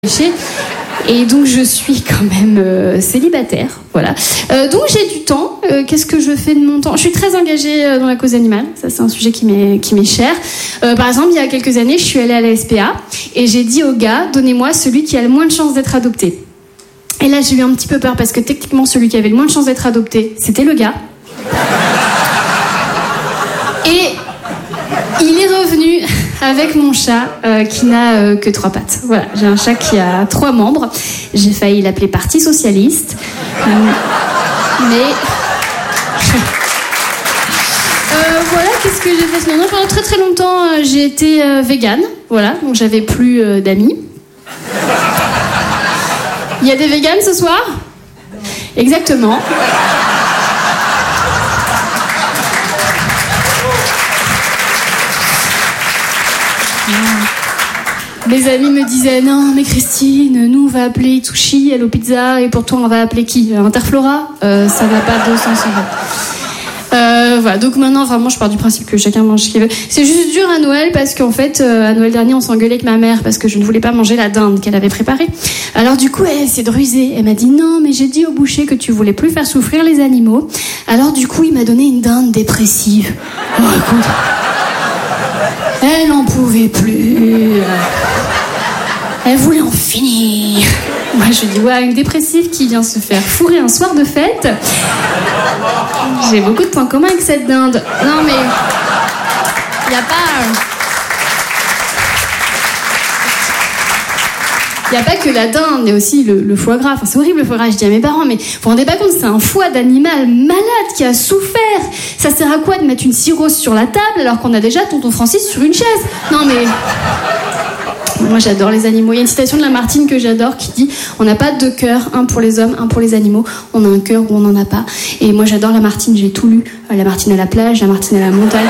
Et donc je suis quand même célibataire, voilà. Donc j'ai du temps. Qu'est-ce que je fais de mon temps ? Je suis très engagée dans la cause animale. Ça c'est un sujet qui m'est cher. Par exemple, il y a quelques années, je suis allée à la SPA et j'ai dit au gars, donnez-moi celui qui a le moins de chances d'être adopté. Et là j'ai eu un petit peu peur parce que techniquement celui qui avait le moins de chances d'être adopté, c'était le gars. Et il est revenu avec mon chat qui n'a que 3 pattes. Voilà, j'ai un chat qui a 3 membres. J'ai failli l'appeler Parti Socialiste. Mais... voilà, qu'est-ce que j'ai fait ce moment ? Pendant très très longtemps, j'ai été végane. Voilà, donc j'avais plus d'amis. Il y a des véganes ce soir ? Exactement. Mes amis me disaient non mais Christine, nous on va appeler Itsushi, Hello Pizza, et pour toi on va appeler qui ? Interflora ? Ça n'a pas de sens en fait. Voilà, donc maintenant vraiment je pars du principe que chacun mange ce qu'il veut. C'est juste dur à Noël parce qu'en fait à Noël dernier on s'engueulait avec ma mère parce que je ne voulais pas manger la dinde qu'elle avait préparée. Alors du coup elle s'est rusée, elle m'a dit non mais j'ai dit au boucher que tu voulais plus faire souffrir les animaux. Alors du coup il m'a donné une dinde dépressive. Oh, écoute, elle n'en pouvait plus. Elle voulait en finir. Moi, je dis, ouais, une dépressive qui vient se faire fourrer un soir de fête. J'ai beaucoup de points communs avec cette dinde. Non, mais... il n'y a pas... Il n'y a pas que la dinde, il y a aussi le foie gras. Enfin, c'est horrible le foie gras, je dis à mes parents, mais vous vous rendez pas compte, c'est un foie d'animal malade qui a souffert. Ça sert à quoi de mettre une cirrhose sur la table alors qu'on a déjà tonton Francis sur une chaise ? Non mais... Moi j'adore les animaux. Il y a une citation de Lamartine que j'adore qui dit « On n'a pas 2 cœurs, un pour les hommes, un pour les animaux. On a un cœur où on n'en a pas. » Et moi j'adore Lamartine, j'ai tout lu. Lamartine à la plage, Lamartine à la montagne.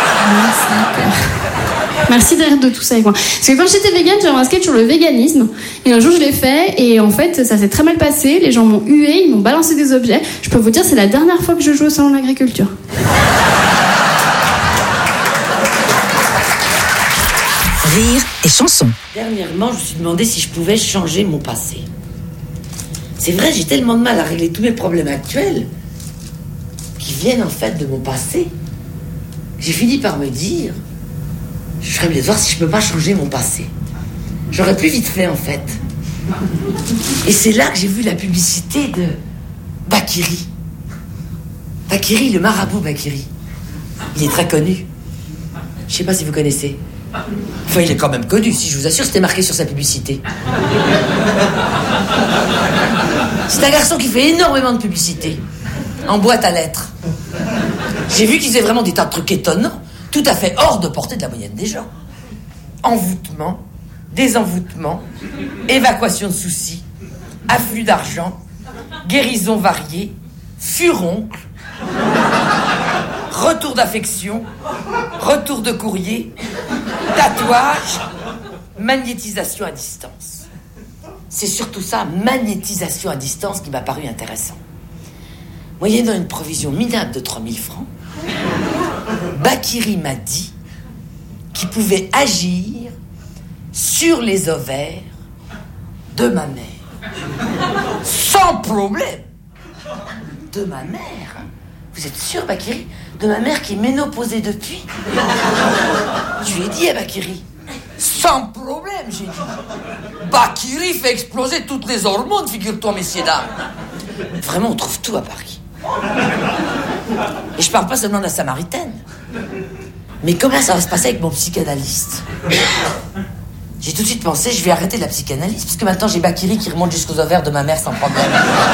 Merci de rire de tout ça avec moi. Parce que quand j'étais végane, j'avais un sketch sur le véganisme. Et un jour, je l'ai fait. Et en fait, ça s'est très mal passé. Les gens m'ont hué, ils m'ont balancé des objets. Je peux vous dire, c'est la dernière fois que je joue au salon de l'agriculture. Rire et chanson. Dernièrement, je me suis demandé si je pouvais changer mon passé. C'est vrai, j'ai tellement de mal à régler tous mes problèmes actuels qui viennent en fait de mon passé. J'ai fini par me dire... Je serais bien de voir si je peux pas changer mon passé. J'aurais plus vite fait en fait. Et c'est là que j'ai vu la publicité de Bakiri. Bakiri, le marabout Bakiri. Il est très connu. Je sais pas si vous connaissez. Enfin, il est quand même connu, si je vous assure, c'était marqué sur sa publicité. C'est un garçon qui fait énormément de publicité. En boîte à lettres. J'ai vu qu'il faisait vraiment des tas de trucs étonnants. Tout à fait hors de portée de la moyenne des gens. Envoûtement, désenvoûtement, évacuation de soucis, afflux d'argent, guérison variée, furoncle, retour d'affection, retour de courrier, tatouage, magnétisation à distance. C'est surtout ça, magnétisation à distance, qui m'a paru intéressant. Moyennant une provision minable de 3000 francs, Bakiri m'a dit qu'il pouvait agir sur les ovaires de ma mère. Sans problème. De ma mère ? Vous êtes sûr, Bakiri ? De ma mère qui est ménopausée depuis ? Je lui ai dit à Bakiri. Sans problème, j'ai dit. Bakiri fait exploser toutes les hormones, figure-toi, messieurs, dames. Vraiment, on trouve tout à Paris. Et je parle pas seulement de la Samaritaine. Mais comment ça va se passer avec mon psychanalyste ? J'ai tout de suite pensé, je vais arrêter la psychanalyse, parce que maintenant j'ai Bakiri qui remonte jusqu'aux ovaires de ma mère sans problème.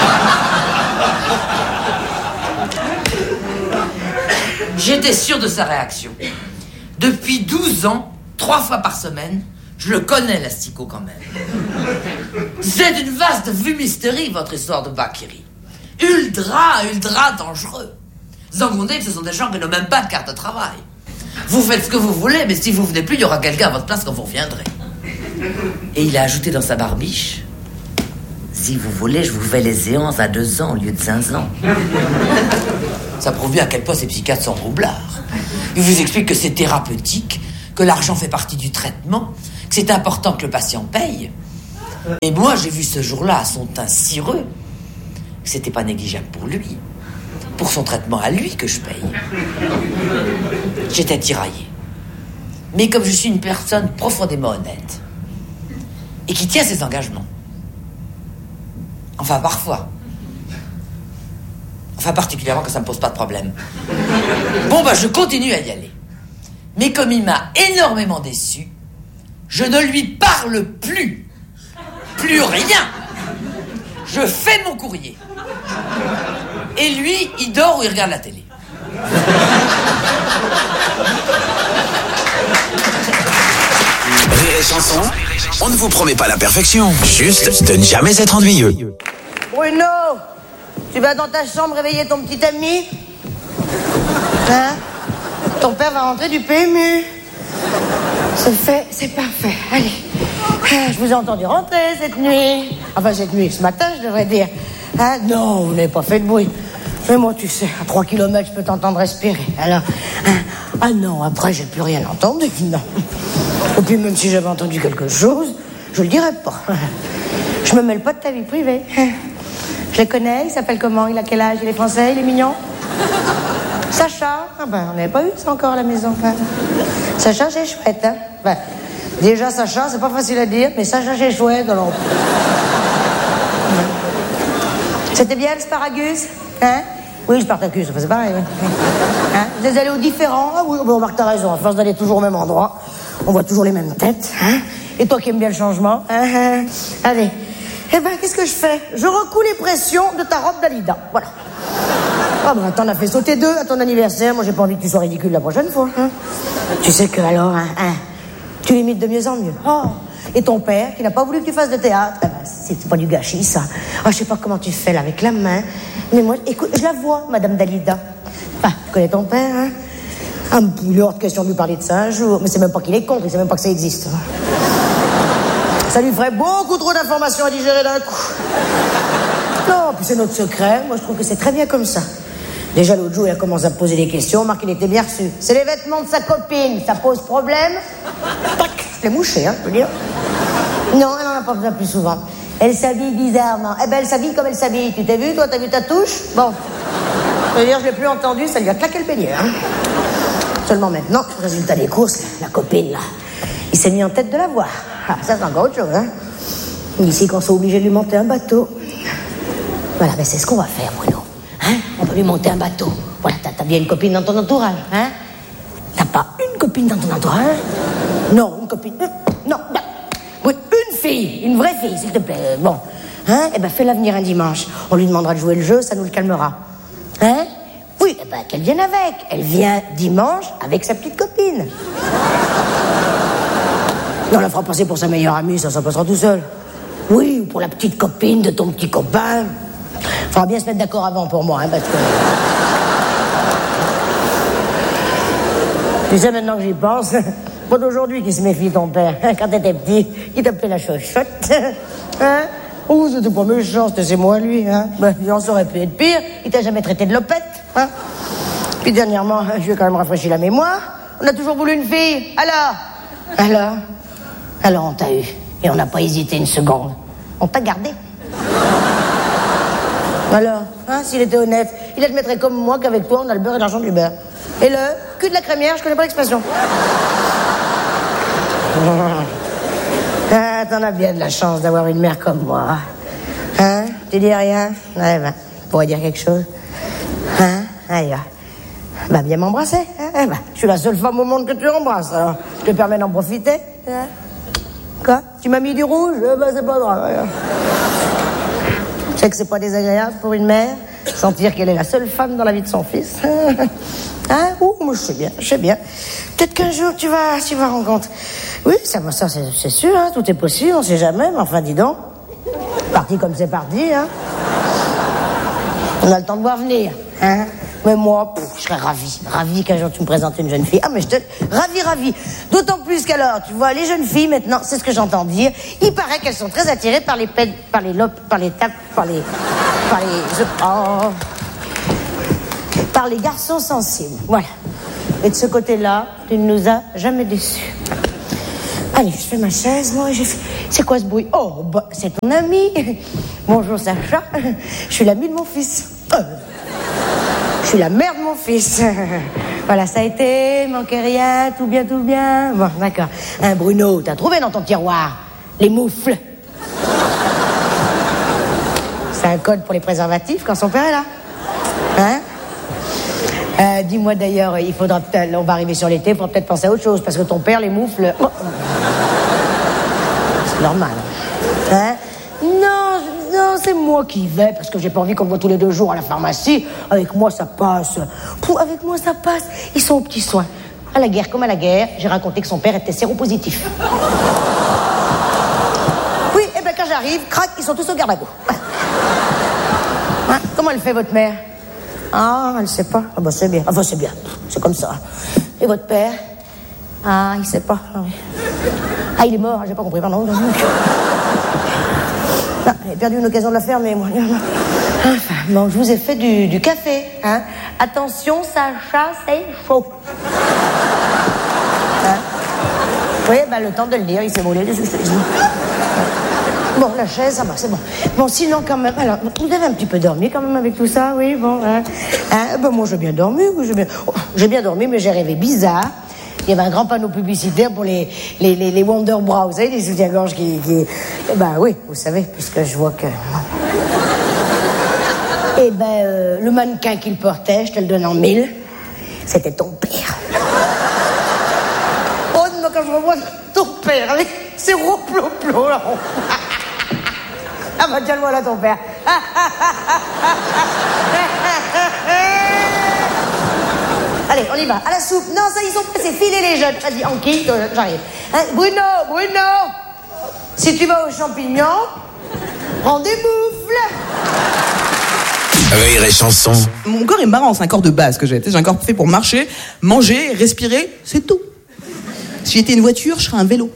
J'étais sûr de sa réaction. Depuis 12 ans, 3 fois par semaine, je le connais, l'asticot, quand même. C'est une vaste fumisterie, votre histoire de Bakiri. Ultra dangereux. Zangoundé, ce sont des gens qui n'ont même pas de carte de travail. Vous faites ce que vous voulez, mais si vous venez plus, il y aura quelqu'un à votre place quand vous reviendrez. Et il a ajouté dans sa barbiche, si vous voulez, je vous fais les séances à 2 ans au lieu de 5 ans. Ça prouve bien à quel point ces psychiatres sont roublards. Ils vous expliquent que c'est thérapeutique, que l'argent fait partie du traitement, que c'est important que le patient paye. Et moi, j'ai vu ce jour-là son teint cireux. C'était pas négligeable pour lui. Pour son traitement à lui que je paye. J'étais tiraillé. Mais comme je suis une personne profondément honnête et qui tient ses engagements, enfin parfois, enfin particulièrement quand ça me pose pas de problème, bon bah je continue à y aller. Mais comme il m'a énormément déçu, je ne lui parle plus rien. Je fais mon courrier. Et lui, il dort ou il regarde la télé. Rire et chanson, on ne vous promet pas la perfection, juste de ne jamais être ennuyeux. Bruno, tu vas dans ta chambre réveiller ton petit ami? Hein? Ton père va rentrer du PMU. C'est fait, c'est parfait. Allez. Je vous ai entendu rentrer cette nuit. Enfin, cette nuit, ce matin, je devrais dire. Hein? Non, vous n'avez pas fait de bruit. Mais moi, tu sais, à 3 km, je peux t'entendre respirer. Alors, hein? Ah non, après, j'ai plus rien entendu. Non. Et puis, même si j'avais entendu quelque chose, je le dirais pas. Je me mêle pas de ta vie privée. Je les connais, il s'appelle comment? Il a quel âge? Il est français? Il est mignon? Sacha? Ah ben, on n'avait pas eu ça encore à la maison. Hein. Sacha, c'est chouette, hein? Ben, déjà, Sacha, c'est pas facile à dire, mais Sacha, c'est chouette, alors... C'était bien, le Sparagus? Hein? Oui, le Spartacus, c'est pareil. Hein? Vous êtes allés aux différents? Ah oui, bon, Marc, t'as raison, à force d'aller toujours au même endroit, on voit toujours les mêmes têtes, hein? Et toi qui aimes bien le changement, hein? Allez. Eh ben, qu'est-ce que je fais? Je recoue les pressions de ta robe Dalida, voilà. Ah ben, t'en as fait sauter 2 à ton anniversaire, moi j'ai pas envie que tu sois ridicule la prochaine fois, hein? Tu sais que alors, hein, tu imites de mieux en mieux. Oh. Et ton père, qui n'a pas voulu que tu fasses de théâtre, eh ben, c'est pas du gâchis, ça. Ah, je sais pas comment tu fais là avec la main, mais moi, écoute, je la vois, Madame Dalida. Ah, tu connais ton père, hein? Ah, il est hors de question de lui parler de ça un jour, mais c'est même pas qu'il est contre, il sait même pas que ça existe. Ça lui ferait beaucoup trop d'informations à digérer d'un coup. Non, puis c'est notre secret, moi je trouve que c'est très bien comme ça. Déjà l'autre jour, il a commencé à me poser des questions, Marc, il était bien reçu. C'est les vêtements de sa copine, ça pose problème? Tac, je l'ai mouché, hein, je peux dire. Non, elle en a pas besoin plus souvent. Elle s'habille bizarrement. Eh ben, elle s'habille comme elle s'habille. Tu t'es vu, toi, t'as vu ta touche? Bon. Je veux dire, je l'ai plus entendu, ça lui a claqué le pénier, hein. Seulement maintenant, résultat des courses, la copine, là, il s'est mis en tête de la voir. Ah, ça, c'est encore autre chose, hein. Ici, qu'on soit obligé de lui monter un bateau. Voilà, ben c'est ce qu'on va faire, Bruno. Hein? On va lui monter un bateau. Voilà, t'as bien une copine dans ton entourage, hein? T'as pas une copine dans ton entourage? Non, une copine... non, oui, une fille, une vraie fille, s'il te plaît. Bon, hein? Eh ben, fais-la venir un dimanche. On lui demandera de jouer le jeu, ça nous le calmera. Hein? Oui, eh ben, qu'elle vienne avec. Elle vient dimanche avec sa petite copine. Non, on la fera passer pour sa meilleure amie, ça passera tout seul. Oui, ou pour la petite copine de ton petit copain. Faudra bien se mettre d'accord avant pour moi, hein, parce que... Tu sais, maintenant que j'y pense, pas d'aujourd'hui qui se méfie ton père. Quand t'étais petit, il t'appelait la chochotte. Hein? Oh, c'était pas méchant, c'est moi, lui. Hein? Ben, on saurait pu être pire. Il t'a jamais traité de lopette. Hein? Puis dernièrement, je lui ai quand même rafraîchi la mémoire. On a toujours voulu une fille. Alors on t'a eu. Et on n'a pas hésité une seconde. On t'a gardé. Alors, hein, s'il était honnête, il admettrait comme moi qu'avec toi, on a le beurre et l'argent du beurre. Et le cul de la crémière, je connais pas l'expression. Ah, t'en as bien de la chance d'avoir une mère comme moi. Hein? Tu dis rien? Ouais, ben, pourrais dire quelque chose? Hein? Allez, va bien m'embrasser. Hein? Ben, je suis la seule femme au monde que tu embrasses, alors je te permets d'en profiter. Hein? Quoi? Tu m'as mis du rouge? Ben, c'est pas grave. Je sais que c'est pas désagréable pour une mère sentir qu'elle est la seule femme dans la vie de son fils. Hein? Ouh, moi je sais bien. Peut-être qu'un jour tu vas rencontrer. Oui, ça c'est sûr, hein, tout est possible, on sait jamais, mais enfin dis donc. Parti comme c'est parti, hein. On a le temps de voir venir, hein. Mais moi, je serais ravi qu'un jour tu me présentes une jeune fille. Ah, mais ravi. D'autant plus qu'alors, tu vois, les jeunes filles, maintenant, c'est ce que j'entends dire, il paraît qu'elles sont très attirées par les garçons sensibles. Voilà. Et de ce côté-là, tu ne nous as jamais déçus. Allez, je fais ma chaise, moi, C'est quoi ce bruit? Oh, bah, c'est ton ami. Bonjour Sacha, je suis l'ami de mon fils. Je suis la mère de mon fils. Voilà, ça a été, manquait rien, tout bien, tout bien. Bon, d'accord. Hein, Bruno, t'as trouvé dans ton tiroir les moufles? C'est un code pour les préservatifs quand son père est là. Hein? Dis-moi d'ailleurs, il faudra peut-être, on va arriver sur l'été, il faudra peut-être penser à autre chose, parce que ton père, les moufles... Oh. C'est normal. Hein? Non, c'est moi qui y vais, parce que j'ai pas envie qu'on me voit tous les 2 jours à la pharmacie. Avec moi, ça passe. Avec moi, ça passe. Ils sont aux petits soins. À la guerre comme à la guerre, j'ai raconté que son père était séropositif. Oui, et bien quand j'arrive, crac, ils sont tous au garde-à-vous. Hein? Comment elle fait, votre mère? Ah, elle sait pas. Ah bah c'est bien. Enfin, c'est bien. C'est comme ça. Et votre père? Ah, il sait pas. Ah, il est mort. J'ai pas compris, pardon. Non, j'ai perdu une occasion de la faire, mais moi... Enfin, bon, je vous ai fait du café, hein. Attention, Sacha, c'est chaud. Hein? Oui, bah, le temps de le dire, il s'est volé des choses. Bon, la chaise, ça va, c'est bon. Bon, sinon, quand même... Alors, vous avez un petit peu dormi, quand même, avec tout ça, oui, bon, hein. Ben, moi, j'ai bien dormi, j'ai bien dormi, mais j'ai rêvé bizarre. Il y avait un grand panneau publicitaire pour les Wonder Bra, vous savez, les soutiens-gorge qui... Eh ben oui, vous savez, puisque je vois que... Eh ben, le mannequin qui le portait, je te le donne en 1000, c'était ton père. Oh, non, quand je revois ton père, c'est rouplou-plou, là. Ah bah tiens, voilà ton père. Allez, on y va. À la soupe. Non, ça, ils sont pressés. Filez les jeunes. Vas-y, Anki, j'arrive. Hein, Bruno, si tu vas aux champignons, prends des moufles. Rire et chanson. Mon corps est marrant, c'est un corps de base que j'ai. J'ai un corps fait pour marcher, manger, respirer, c'est tout. Si j'étais une voiture, je serais un vélo.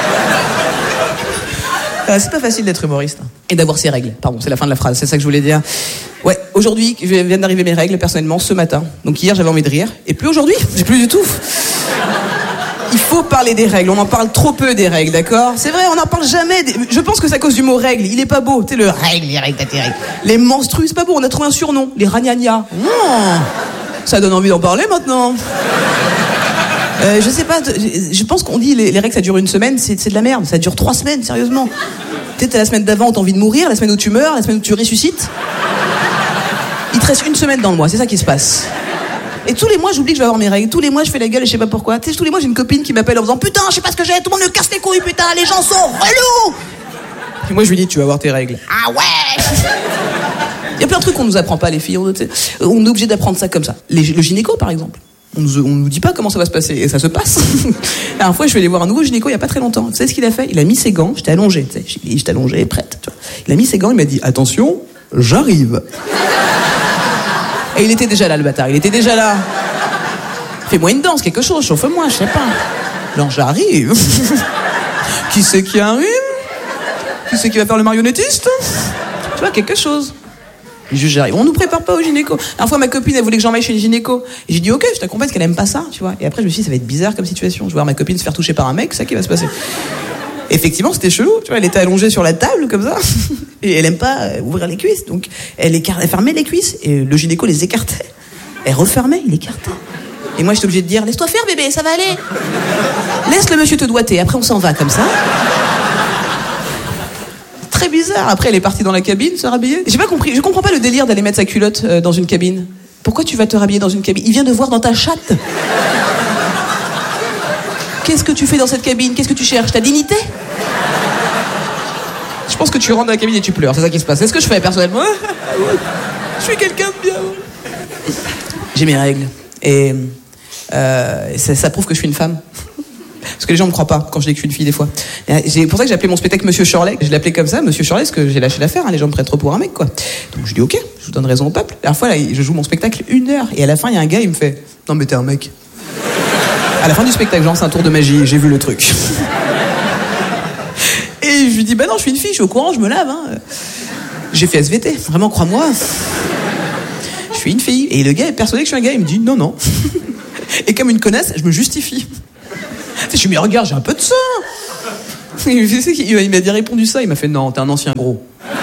C'est pas facile d'être humoriste et d'avoir ses règles. Pardon, c'est la fin de la phrase, c'est ça que je voulais dire. Ouais, aujourd'hui, viennent d'arriver mes règles, personnellement, ce matin. Donc hier, j'avais envie de rire. Et plus aujourd'hui, j'ai plus du tout. Il faut parler des règles, on en parle trop peu des règles, d'accord? C'est vrai, on n'en parle jamais. Je pense que c'est à cause du mot règle, il est pas beau. Tu sais, le règle, les règles, t'as tes règles. Les menstrues, c'est pas beau, on a trouvé un surnom. Les ragnagnas. Ça donne envie d'en parler maintenant. Je sais pas, je pense qu'on dit les règles ça dure 1 semaine, c'est de la merde, ça dure 3 semaines, sérieusement. T'es la semaine d'avant où t'as envie de mourir, la semaine où tu meurs, la semaine où tu ressuscites. Il te reste 1 semaine dans le mois, c'est ça qui se passe. Et tous les mois j'oublie que je vais avoir mes règles, tous les mois je fais la gueule et je sais pas pourquoi. Tu sais, tous les mois j'ai une copine qui m'appelle en disant putain, je sais pas ce que j'ai, tout le monde me casse les couilles, putain, les gens sont relous. Et moi je lui dis tu vas avoir tes règles. Ah ouais. Il y a plein de trucs qu'on nous apprend pas les filles, on est obligé d'apprendre ça comme ça. Le gynéco par exemple. On nous dit pas comment ça va se passer, et ça se passe. La dernière fois, je vais aller voir un nouveau gynéco il y a pas très longtemps. Tu sais ce qu'il a fait? Il a mis ses gants, j'étais allongée, tu sais, j'étais allongée, prête. Tu vois. Il a mis ses gants, il m'a dit attention, j'arrive. Et il était déjà là, le bâtard, il était déjà là. Fais-moi une danse, quelque chose, chauffe-moi, je sais pas. Genre, j'arrive. Qui c'est qui arrive? Qui c'est qui va faire le marionnettiste? Tu vois, quelque chose. J'arrive. On nous prépare pas au gynéco. La dernière fois, ma copine, elle voulait que j'emmène chez le gynéco. Et j'ai dit, ok, je t'accompagne parce qu'elle aime pas ça, tu vois. Et après, je me suis dit, ça va être bizarre comme situation. Je vais voir ma copine se faire toucher par un mec, c'est ça qui va se passer. Effectivement, c'était chelou, tu vois. Elle était allongée sur la table, comme ça. Et elle aime pas ouvrir les cuisses. Donc, elle fermait les cuisses. Et le gynéco les écartait. Elle refermait, il écartait. Et moi, j'étais obligée de dire, laisse-toi faire, bébé, ça va aller. Laisse le monsieur te doigter. Après, on s'en va, comme ça. Très bizarre. Après, elle est partie dans la cabine, se rhabiller. J'ai pas compris. Je comprends pas le délire d'aller mettre sa culotte dans une cabine. Pourquoi tu vas te rhabiller dans une cabine? Il vient de voir dans ta chatte. Qu'est-ce que tu fais dans cette cabine? Qu'est-ce que tu cherches? Ta dignité? Je pense que tu rentres dans la cabine et tu pleures. C'est ça qui se passe. C'est ce que je fais personnellement. Je suis quelqu'un de bien. J'ai mes règles. Et ça prouve que je suis une femme. Parce que les gens me croient pas quand je dis que je suis une fille des fois. C'est pour ça que j'ai appelé mon spectacle Monsieur Shirley. Je l'ai appelé comme ça, Monsieur Shirley, parce que j'ai lâché l'affaire. Hein, les gens me prennent trop pour un mec, quoi. Donc je dis ok, je vous donne raison au peuple. La dernière fois, là, je joue mon spectacle 1 heure. Et à la fin, il y a un gars, il me fait non mais t'es un mec. À la fin du spectacle, genre c'est un tour de magie. J'ai vu le truc. Et je lui dis bah non, je suis une fille, je suis au courant, je me lave. Hein. J'ai fait SVT, vraiment, crois-moi. Je suis une fille. Et le gars est persuadé que je suis un gars. Il me dit non. Et comme une connasse, je me justifie. Je me dis, mais regarde, j'ai un peu de sang. Il m'a répondu ça, il m'a fait non, t'es un ancien gros.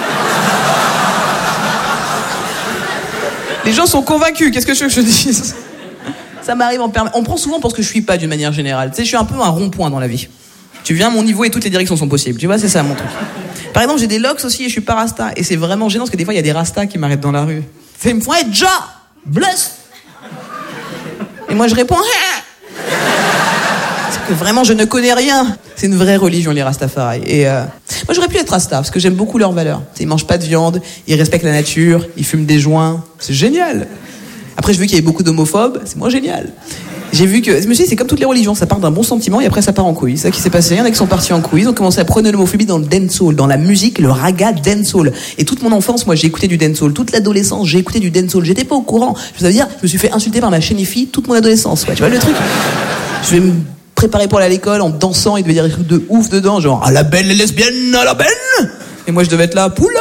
Les gens sont convaincus, qu'est-ce que je veux que je dise? Ça m'arrive en permanence. On prend souvent pour ce que je suis pas d'une manière générale. Tu sais, je suis un peu un rond-point dans la vie. Tu viens à mon niveau et toutes les directions sont possibles. Tu vois, c'est ça mon truc. Par exemple, j'ai des locks aussi et je suis pas rasta. Et c'est vraiment gênant parce que des fois, il y a des rastas qui m'arrêtent dans la rue. Ils me font hey, ja, bless. Et moi, je réponds parce que vraiment, je ne connais rien. C'est une vraie religion, les Rastafari. Et moi, j'aurais pu être rasta parce que j'aime beaucoup leurs valeurs. Ils mangent pas de viande, ils respectent la nature, ils fument des joints. C'est génial. Après, j'ai vu qu'il y avait beaucoup d'homophobes. C'est moins génial. J'ai vu que, je me suis dit, c'est comme toutes les religions, ça part d'un bon sentiment et après ça part en couille. C'est ça qui s'est passé. Il y en a qui sont partis en couille. Ils ont commencé à prôner l'homophobie dans le dancehall, dans la musique, le raga dancehall. Et toute mon enfance, moi, j'ai écouté du dancehall. Toute l'adolescence, j'ai écouté du dancehall. J'étais pas au courant. Je veux dire, je me suis fait insulter par ma chaîne fille toute mon adolescence. Ouais, tu vois le truc? Je vais me préparer pour aller à l'école en dansant. Il devait y avoir des trucs de ouf dedans, genre à la belle les lesbiennes, à la belle. Et moi, je devais être là, poula.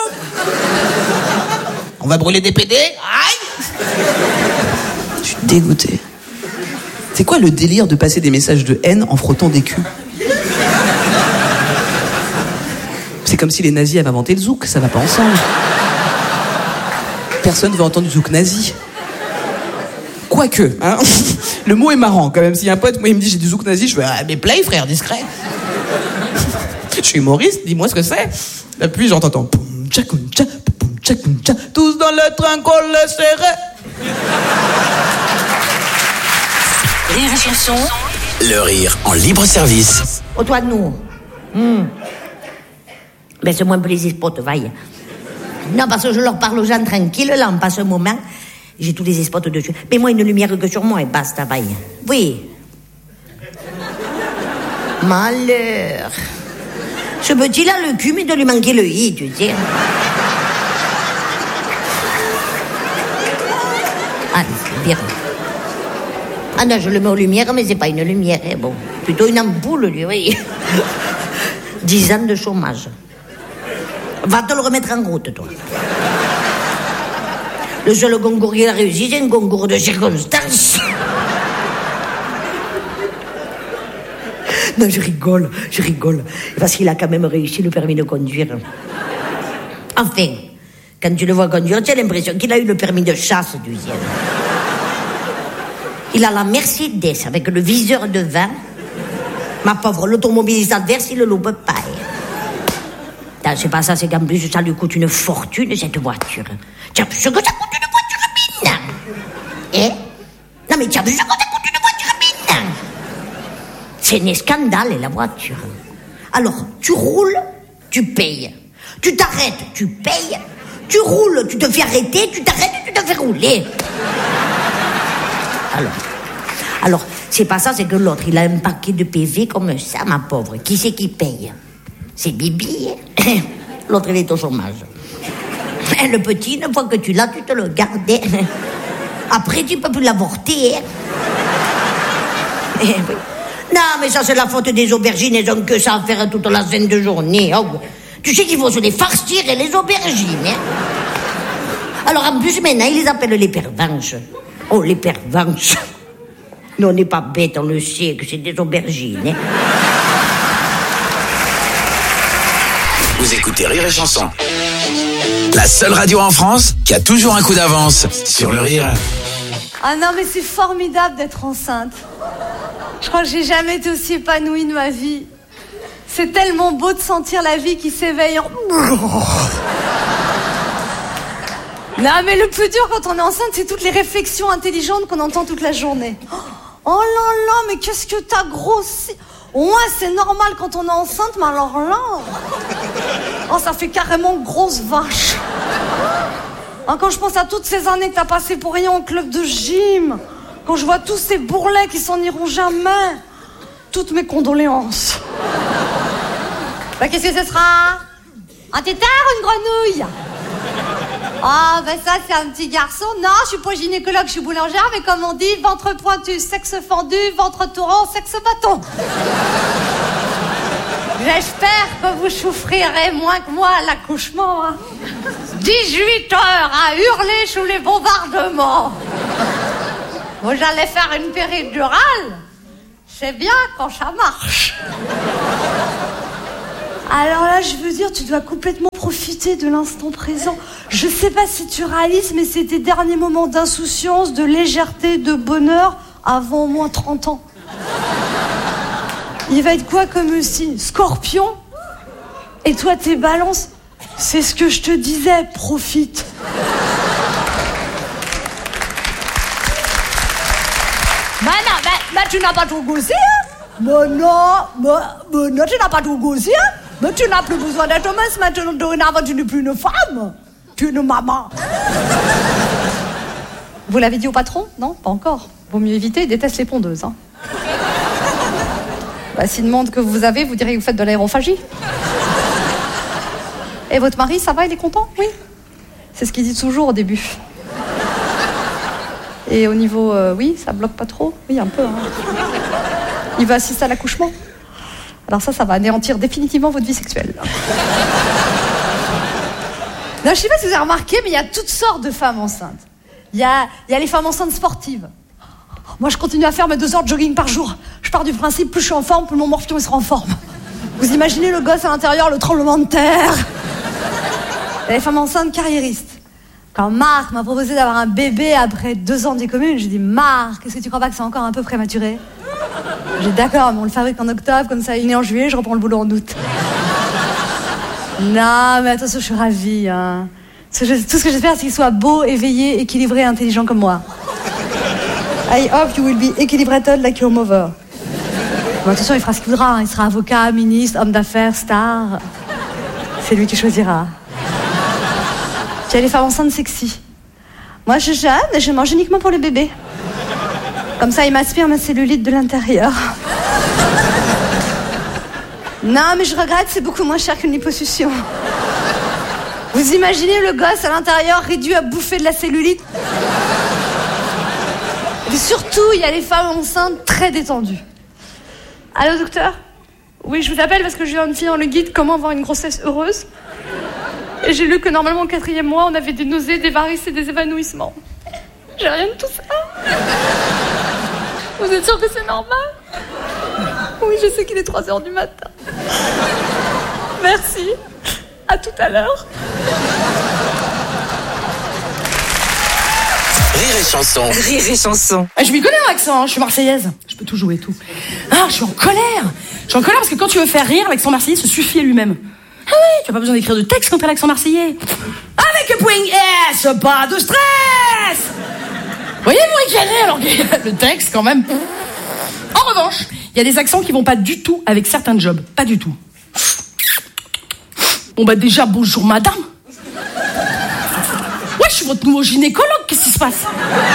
On va brûler des PD. Aïe. Je suis dégoûté. C'est quoi le délire de passer des messages de haine en frottant des culs? C'est comme si les nazis avaient inventé le zouk, ça va pas ensemble. Personne ne veut entendre du zouk nazi. Quoique, hein. Le mot est marrant quand même. S'il y a un pote, moi, il me dit j'ai du zouk nazi, je fais ah, mais play frère, discret. Je suis humoriste, dis-moi ce que c'est. Et puis j'entends poum tcha poum tcha, tous dans le train qu'on le serrait. Rire et chanson. Le rire en libre service. Oh, toi, nous. Ben, c'est moins plaisir pour te vaille. Non, parce que je leur parle aux gens tranquilles, là, on passe un moment. J'ai tous les spots dessus. Mais moi, une lumière que sur moi, et basta, vaille. Oui. Malheur. Ce petit-là, le cul, mais de lui manquer le i, tu sais. Ah, bien. Ah non, je le mets aux lumières, mais c'est pas une lumière, hein, bon. Plutôt une ampoule, lui, oui. 10 ans de chômage. Va te le remettre en route, toi. Le seul concours qu'il a réussi, c'est un concours de circonstances. Non, je rigole. Parce qu'il a quand même réussi le permis de conduire. Enfin, quand tu le vois conduire, tu as l'impression qu'il a eu le permis de chasse, tu sais. Il a la Mercedes avec le viseur devant. Ma pauvre, l'automobiliste adverse, il ne loupe pas. C'est pas ça, c'est qu'en plus, ça lui coûte une fortune, cette voiture. Tu as vu ce que ça coûte une voiture, Mina? Eh? Non, mais tu as vu ce que ça coûte une voiture, Mina? C'est un scandale, la voiture. Alors, tu roules, tu payes. Tu t'arrêtes, tu payes. Tu roules, tu te fais arrêter, tu t'arrêtes, tu te fais rouler. Alors, c'est pas ça, c'est que l'autre, il a un paquet de PV comme ça, ma pauvre. Qui c'est qui paye? C'est Bibi. L'autre, il est au chômage. Le petit, une fois que tu l'as, tu te le gardes. Après, tu peux plus l'avorter. Non, mais ça, c'est la faute des aubergines. Elles ont que ça à faire toute la sainte journée. Oh, tu sais qu'il faut se les farcir, les aubergines. Alors, en plus, maintenant, ils les appellent les pervenches. Oh, les pervenches. Nous, on n'est pas bêtes, on le sait, que c'est des aubergines. Vous écoutez Rire et Chanson. La seule radio en France qui a toujours un coup d'avance sur le rire. Ah non, mais c'est formidable d'être enceinte. Je crois que j'ai jamais été aussi épanouie de ma vie. C'est tellement beau de sentir la vie qui s'éveille en... Non, mais le plus dur quand on est enceinte, c'est toutes les réflexions intelligentes qu'on entend toute la journée. Oh là là, mais qu'est-ce que t'as grossi? Ouais, c'est normal quand on est enceinte, mais alors là... Oh, ça fait carrément grosse vache. Oh, quand je pense à toutes ces années que t'as passées pour rien au club de gym, quand je vois tous ces bourrelets qui s'en iront jamais, toutes mes condoléances. Bah, qu'est-ce que ce sera? Un tétard ou une grenouille? Ah, ben ça, c'est un petit garçon. Non, je suis pas gynécologue, je suis boulangère, mais comme on dit, ventre pointu, sexe fendu, ventre tourant, sexe bâton. J'espère que vous souffrirez moins que moi à l'accouchement. Hein. 18 heures à hurler sous les bombardements. Moi, j'allais faire une péridurale. C'est bien quand ça marche. Alors là, je veux dire, tu dois complètement profiter de l'instant présent. Je sais pas si tu réalises, mais c'est tes derniers moments d'insouciance, de légèreté, de bonheur avant au moins 30 ans. Il va être quoi comme signe? Scorpion? Et toi, t'es Balance? C'est ce que je te disais, profite. Mais tu n'as pas tout goûté, hein? Non, tu n'as pas tout goûté, hein? Mais tu n'as plus besoin d'être mince maintenant, dorénavant, tu n'es plus une femme. Tu es une maman. Vous l'avez dit au patron? Non, pas encore. Vaut mieux éviter, il déteste les pondeuses, hein. Bah, s'il demande que vous avez, vous direz que vous faites de l'aérophagie. Et votre mari, ça va, il est content? Oui. C'est ce qu'il dit toujours au début. Et au niveau, oui, ça bloque pas trop? Oui, un peu, hein. Il va assister à l'accouchement? Alors ça va anéantir définitivement votre vie sexuelle. Non, je sais pas si vous avez remarqué, mais il y a toutes sortes de femmes enceintes. Il y a les femmes enceintes sportives. Moi, je continue à faire mes 2 heures de jogging par jour. Je pars du principe, plus je suis en forme, plus mon morpion il sera en forme. Vous imaginez le gosse à l'intérieur, le tremblement de terre. Il y a les femmes enceintes carriéristes. Quand Marc m'a proposé d'avoir un bébé après 2 ans des communes, j'ai dit, Marc, est-ce que tu crois pas que c'est encore un peu prématuré? J'ai dit, d'accord, mais on le fabrique en octobre, comme ça il est né en juillet, je reprends le boulot en août. Non, mais attention, je suis ravie, hein. Tout ce que j'espère, c'est qu'il soit beau, éveillé, équilibré, intelligent comme moi. I hope you will be équilibrated like your mother. Bon, attention, il fera ce qu'il voudra, hein. Il sera avocat, ministre, homme d'affaires, star. C'est lui qui choisira. Tu as les femmes enceintes sexy. Moi, je jeûne et je mange uniquement pour le bébé. Comme ça, il m'aspire ma cellulite de l'intérieur. Non, mais je regrette, c'est beaucoup moins cher qu'une liposuction. Vous imaginez le gosse à l'intérieur réduit à bouffer de la cellulite? Et puis surtout, il y a les femmes enceintes très détendues. Allô, docteur? Oui, je vous appelle parce que je viens de finir le guide « Comment avoir une grossesse heureuse ». Et j'ai lu que normalement au 4e mois, on avait des nausées, des varices et des évanouissements. J'ai rien de tout ça. Vous êtes sûr que c'est normal? Oui, je sais qu'il est 3h du matin. Merci. À tout à l'heure. Rire et chanson. Rire et chanson. Je m'y connais en accent, hein, je suis marseillaise. Je peux tout jouer, tout. Ah, je suis en colère. Je suis en colère parce que quand tu veux faire rire, l'accent marseillais se suffit à lui-même. Ah oui, tu n'as pas besoin d'écrire de texte quand t'as l'accent marseillais. Avec un point S, pas de stress. Vous voyez, vous ricanez alors que le texte, quand même. En revanche, il y a des accents qui vont pas du tout avec certains jobs. Pas du tout. Bon bah déjà, bonjour madame. Ouais, je suis votre nouveau gynécologue, qu'est-ce qui se passe?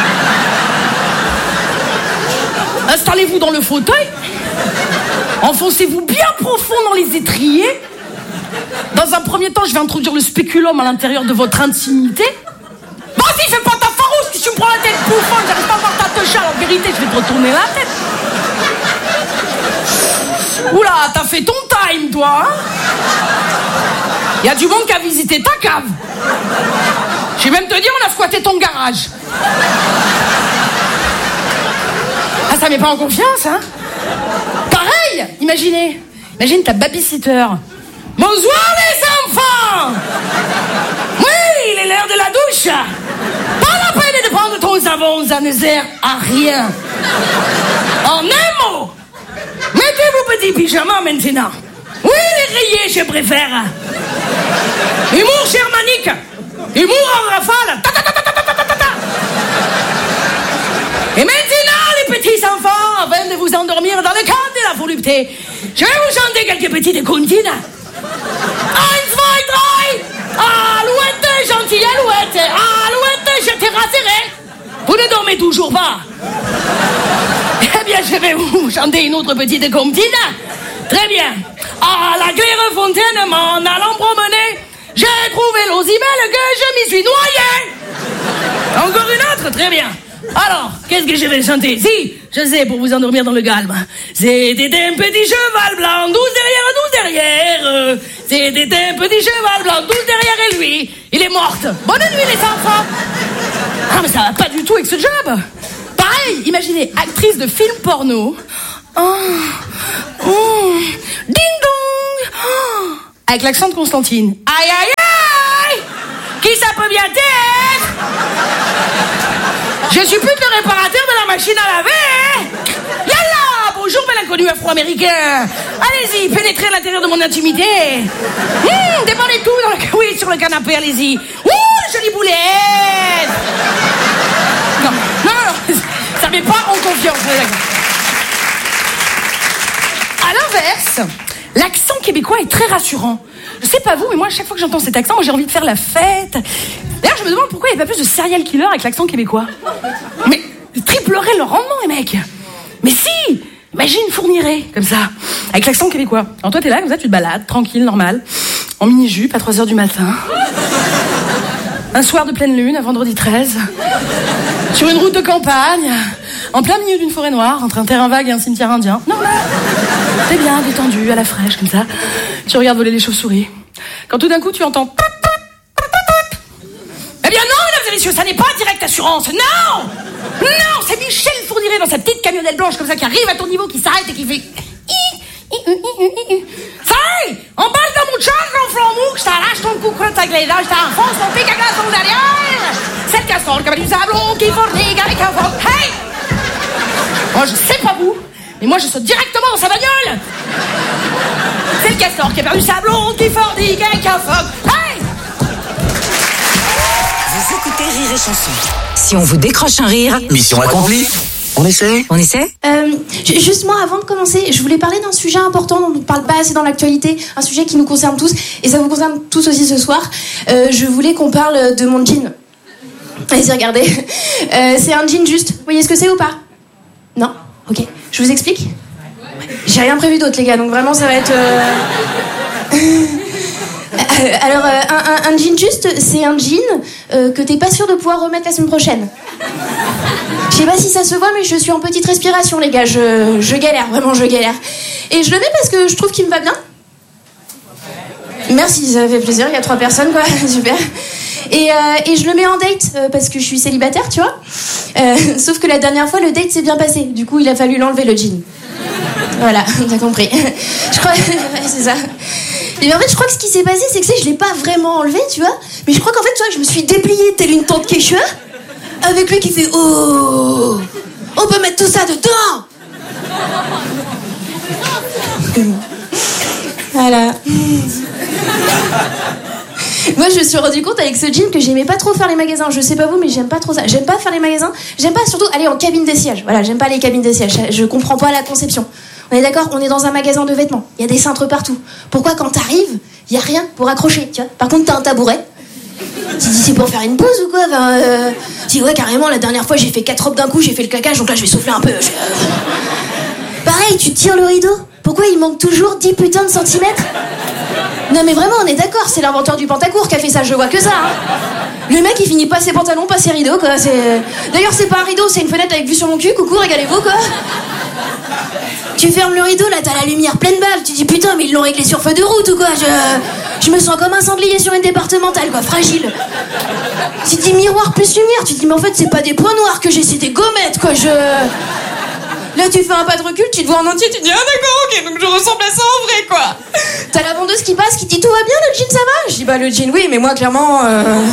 Installez-vous dans le fauteuil. Enfoncez-vous bien profond dans les étriers. Dans un premier temps, je vais introduire le spéculum à l'intérieur de votre intimité. Vas-y, fais pas ta farouche, si tu me prends la tête bouffante, j'arrive pas à voir ta techa, en vérité, je vais te retourner la tête. Oula, t'as fait ton time, toi, hein? Y a du monde qui a visité ta cave. Je vais même te dire, on a squatté ton garage. Ah, ça met pas en confiance, hein? Pareil, imagine ta babysitter. Bonsoir les enfants! Oui, il est l'heure de la douche. Pas la peine de prendre ton savon, ça ne sert à rien. En un mot, mettez vos petits pyjamas maintenant. Oui, les rayés, je préfère. Humour germanique. Humour en rafale. Ta, ta, ta, ta, ta, ta, ta, ta. Et maintenant, les petits enfants, afin de vous endormir dans le cadre de la volupté, je vais vous chanter quelques petites comptines. 1, 2, 3. Alouette, gentille alouette. Alouette, je t'ai rassuré. Vous ne dormez toujours pas. Eh bien, je vais vous chanter une autre petite comptine. Très bien. À la Clairefontaine, m'en allant promener, j'ai trouvé l'osimel que je m'y suis noyé. Encore une autre, très bien. Alors, qu'est-ce que je vais chanter? Si, je sais, pour vous endormir dans le calme. C'était un petit cheval blanc, 12 derrière. C'était un petit cheval blanc, 12 derrière et lui, il est morte. Bonne nuit les enfants. Ah, mais ça va pas du tout avec ce job. Pareil, imaginez, actrice de film porno. Ding dong. avec l'accent de Constantine. Aïe, aïe, aïe! Qui ça peut bien être? Je suis plus que le réparateur de la machine à laver. Yallah! Bonjour, bel inconnu afro-américain. Allez-y, pénétrez à l'intérieur de mon intimité. Déballez tout dans le... Oui, sur le canapé, allez-y. Ouh, jolie boulette! Non, ça met pas en confiance. À l'inverse, l'accent québécois est très rassurant. Je sais pas vous, mais moi, à chaque fois que j'entends cet accent, moi, j'ai envie de faire la fête. D'ailleurs, je me demande pourquoi il n'y a pas plus de serial killer avec l'accent québécois. Mais triplerait leur rendement, les mecs. Mais si! Imagine Fourniret, comme ça, avec l'accent québécois. Alors toi, t'es là, comme ça, tu te balades, tranquille, normal, en mini-jupe, à 3h du matin. Un soir de pleine lune, un vendredi 13, sur une route de campagne, en plein milieu d'une forêt noire, entre un terrain vague et un cimetière indien. Normal. T'es bien, détendu, à la fraîche, comme ça. Tu regardes voler les chauves-souris. Quand tout d'un coup, tu entends... Eh bien non, mesdames et messieurs, ça n'est pas Direct Assurance, non! Non, c'est Michel Fourniret dans sa petite camionnette blanche comme ça qui arrive à ton niveau, qui s'arrête et qui fait... Ça y est, emballe dans mon char, l'enfant mou, que je t'arrache ton cou crotte avec les dents, je t'enfonce ton pic à glace dans le derrière. C'est le castor qui a du sablon qui fornique avec un vent. Hey! Moi, je sais pas vous, mais moi, je saute directement dans sa bagnole. C'est le castor qui a perdu sablon qui fornique avec un vent. Hey! Vous écoutez Rire et Chanson. Si on vous décroche un rire, Mission accomplie. On essaie? on essaie? Justement, avant de commencer, je voulais parler d'un sujet important dont on ne parle pas assez dans l'actualité, un sujet qui nous concerne tous, et ça vous concerne tous aussi ce soir. Je voulais qu'on parle de mon jean. Allez-y, regardez. C'est un jean juste. Vous voyez ce que c'est ou pas? Non? Ok. Je vous explique? J'ai rien prévu d'autre, les gars, donc vraiment, ça va être... Alors, un jean juste, c'est un jean que t'es pas sûr de pouvoir remettre la semaine prochaine. Je sais pas si ça se voit, mais je suis en petite respiration, les gars. Je galère, vraiment, je galère. Et je le mets parce que je trouve qu'il me va bien. Merci, ça fait plaisir. Il y a 3 personnes, quoi. Super. Et je le mets en date parce que je suis célibataire, tu vois. Sauf que la dernière fois, le date s'est bien passé. Du coup, il a fallu l'enlever, le jean. Voilà, t'as compris. Je crois... Ouais, c'est ça. Et en fait, je crois que ce qui s'est passé, c'est que je l'ai pas vraiment enlevé, tu vois. Mais je crois qu'en fait, tu vois, je me suis dépliée telle une tante quechua, avec lui qui fait « Oh, on peut mettre tout ça dedans !» Voilà. Moi, je me suis rendu compte avec ce jean que j'aimais pas trop faire les magasins. Je sais pas vous, mais j'aime pas trop ça. J'aime pas faire les magasins. J'aime pas surtout aller en cabine d'essayage. Voilà, j'aime pas les cabines d'essayage. Je comprends pas la conception. On est d'accord, on est dans un magasin de vêtements. Il y a des cintres partout. Pourquoi, quand t'arrives, il y a rien pour accrocher, tu vois? Par contre, t'as un tabouret. Tu dis, c'est pour faire une pause ou quoi? Tu dis, ouais, carrément, la dernière fois, j'ai fait 4 robes d'un coup, j'ai fait le claquage, donc là, je vais souffler un peu. Pareil, tu tires le rideau. Pourquoi il manque toujours 10 putains de centimètres? Non, mais vraiment, on est d'accord, c'est l'inventeur du pantacourt qui a fait ça, je vois que ça, hein. Le mec, il finit pas ses pantalons, pas ses rideaux, quoi. D'ailleurs, c'est pas un rideau, c'est une fenêtre avec vue sur mon cul, coucou, régalez-vous, quoi. Tu fermes le rideau, là, t'as la lumière pleine balle. Tu dis, putain, mais ils l'ont réglé sur feu de route ou quoi? Je me sens comme un sanglier sur une départementale, quoi, fragile. Tu dis miroir plus lumière. Tu dis, mais en fait, c'est pas des points noirs que j'ai, c'est des gommettes, quoi, Là, tu fais un pas de recul, tu te vois en entier, tu te dis, ah d'accord, ok, donc je ressemble à ça en vrai, quoi. T'as la vendeuse qui passe, qui dit, tout va bien, le jean, ça va? Je dis, bah, le jean, oui, mais moi, clairement,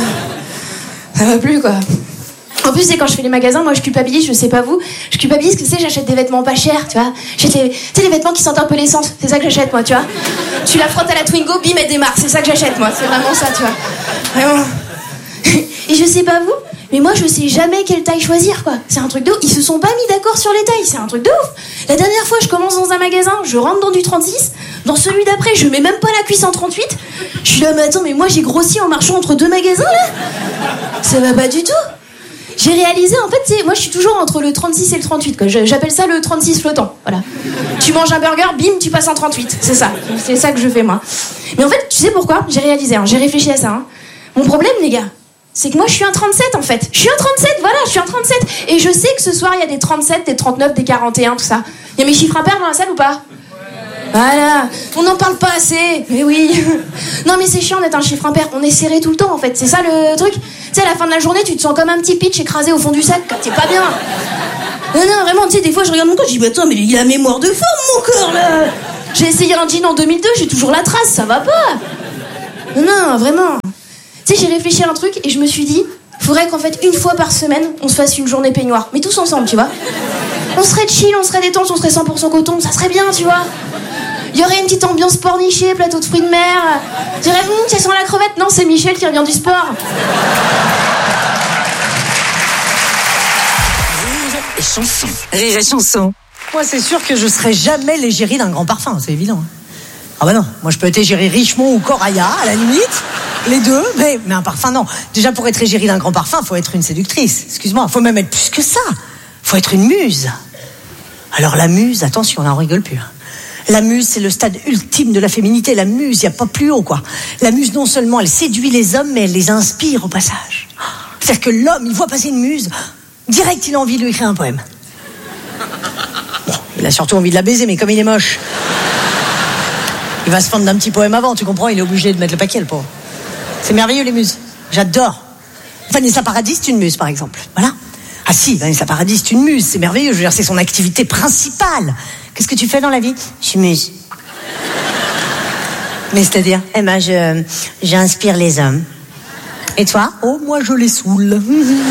ça va plus, quoi. En plus, c'est quand je fais les magasins, moi je culpabilise, je sais pas vous, je culpabilise que j'achète des vêtements pas chers, tu vois. J'achète les vêtements qui sentent un peu l'essence, c'est ça que j'achète, moi, tu vois. Tu la frottes à la Twingo, bim, elle démarre, c'est ça que j'achète, moi, c'est vraiment ça, tu vois. Vraiment. Et je sais pas vous, mais moi je sais jamais quelle taille choisir, quoi. C'est un truc de ouf, ils se sont pas mis d'accord sur les tailles, c'est un truc de ouf. La dernière fois, je commence dans un magasin, je rentre dans du 36, dans celui d'après, je mets même pas la cuisse en 38. Je suis là, mais attends, mais moi j'ai grossi en marchant entre 2 magasins, là. Ça va pas du tout. J'ai réalisé, en fait, moi je suis toujours entre le 36 et le 38, quoi. J'appelle ça le 36 flottant, voilà. Tu manges un burger, bim, tu passes en 38, c'est ça que je fais, moi. Mais en fait, tu sais pourquoi? J'ai réalisé, hein, j'ai réfléchi à ça, hein. Mon problème, les gars, c'est que moi je suis un 37, en fait. Je suis un 37, voilà, je suis un 37. Et je sais que ce soir, il y a des 37, des 39, des 41, tout ça. Il y a mes chiffres impairs dans la salle ou pas? Voilà, on n'en parle pas assez, mais oui. Non mais c'est chiant d'être un chiffre impair, on est serré tout le temps en fait, c'est ça le truc. Tu sais, à la fin de la journée, tu te sens comme un petit pitch écrasé au fond du sac, t'es pas bien. Non, vraiment, tu sais, des fois je regarde mon corps, je dis, bah attends, mais il a mémoire de forme mon corps là. J'ai essayé un jean en 2002, j'ai toujours la trace, ça va pas. Non, vraiment. Tu sais, j'ai réfléchi à un truc et je me suis dit, faudrait qu'en fait, une fois par semaine, on se fasse une journée peignoir. Mais tous ensemble, tu vois. On serait chill, on serait détente, on serait 100% coton, ça serait bien, tu vois. Il y aurait une petite ambiance pornichée, plateau de fruits de mer. Je dirais, ça sent la crevette. Non, c'est Michel qui revient du sport. Rire et chanson. Rire et chanson. Moi, c'est sûr que je serai jamais l'égérie d'un grand parfum, c'est évident. Ah bah non, moi je peux être égérie Richemont ou Coraya, à la limite, les deux, mais un parfum, non. Déjà, pour être égérie d'un grand parfum, faut être une séductrice, excuse-moi, faut même être plus que ça. Faut être une muse. Alors la muse, attention, là on rigole plus. La muse, c'est le stade ultime de la féminité. La muse, y a pas plus haut, quoi. La muse, non seulement elle séduit les hommes, mais elle les inspire au passage. C'est-à-dire que l'homme, il voit passer une muse, direct il a envie de lui écrire un poème. Bon, il a surtout envie de la baiser, mais comme il est moche, il va se fendre d'un petit poème avant, tu comprends? Il est obligé de mettre le paquet, le pauvre. C'est merveilleux, les muses. J'adore. Vanessa Paradis, c'est une muse, par exemple. Voilà. Ah si, Vanessa Paradis, c'est une muse, c'est merveilleux. Je veux dire, c'est son activité principale. Qu'est-ce que tu fais dans la vie? Je suis muse. Mais c'est-à-dire? Eh ben, j'inspire les hommes. Et toi? Oh, moi, je les saoule.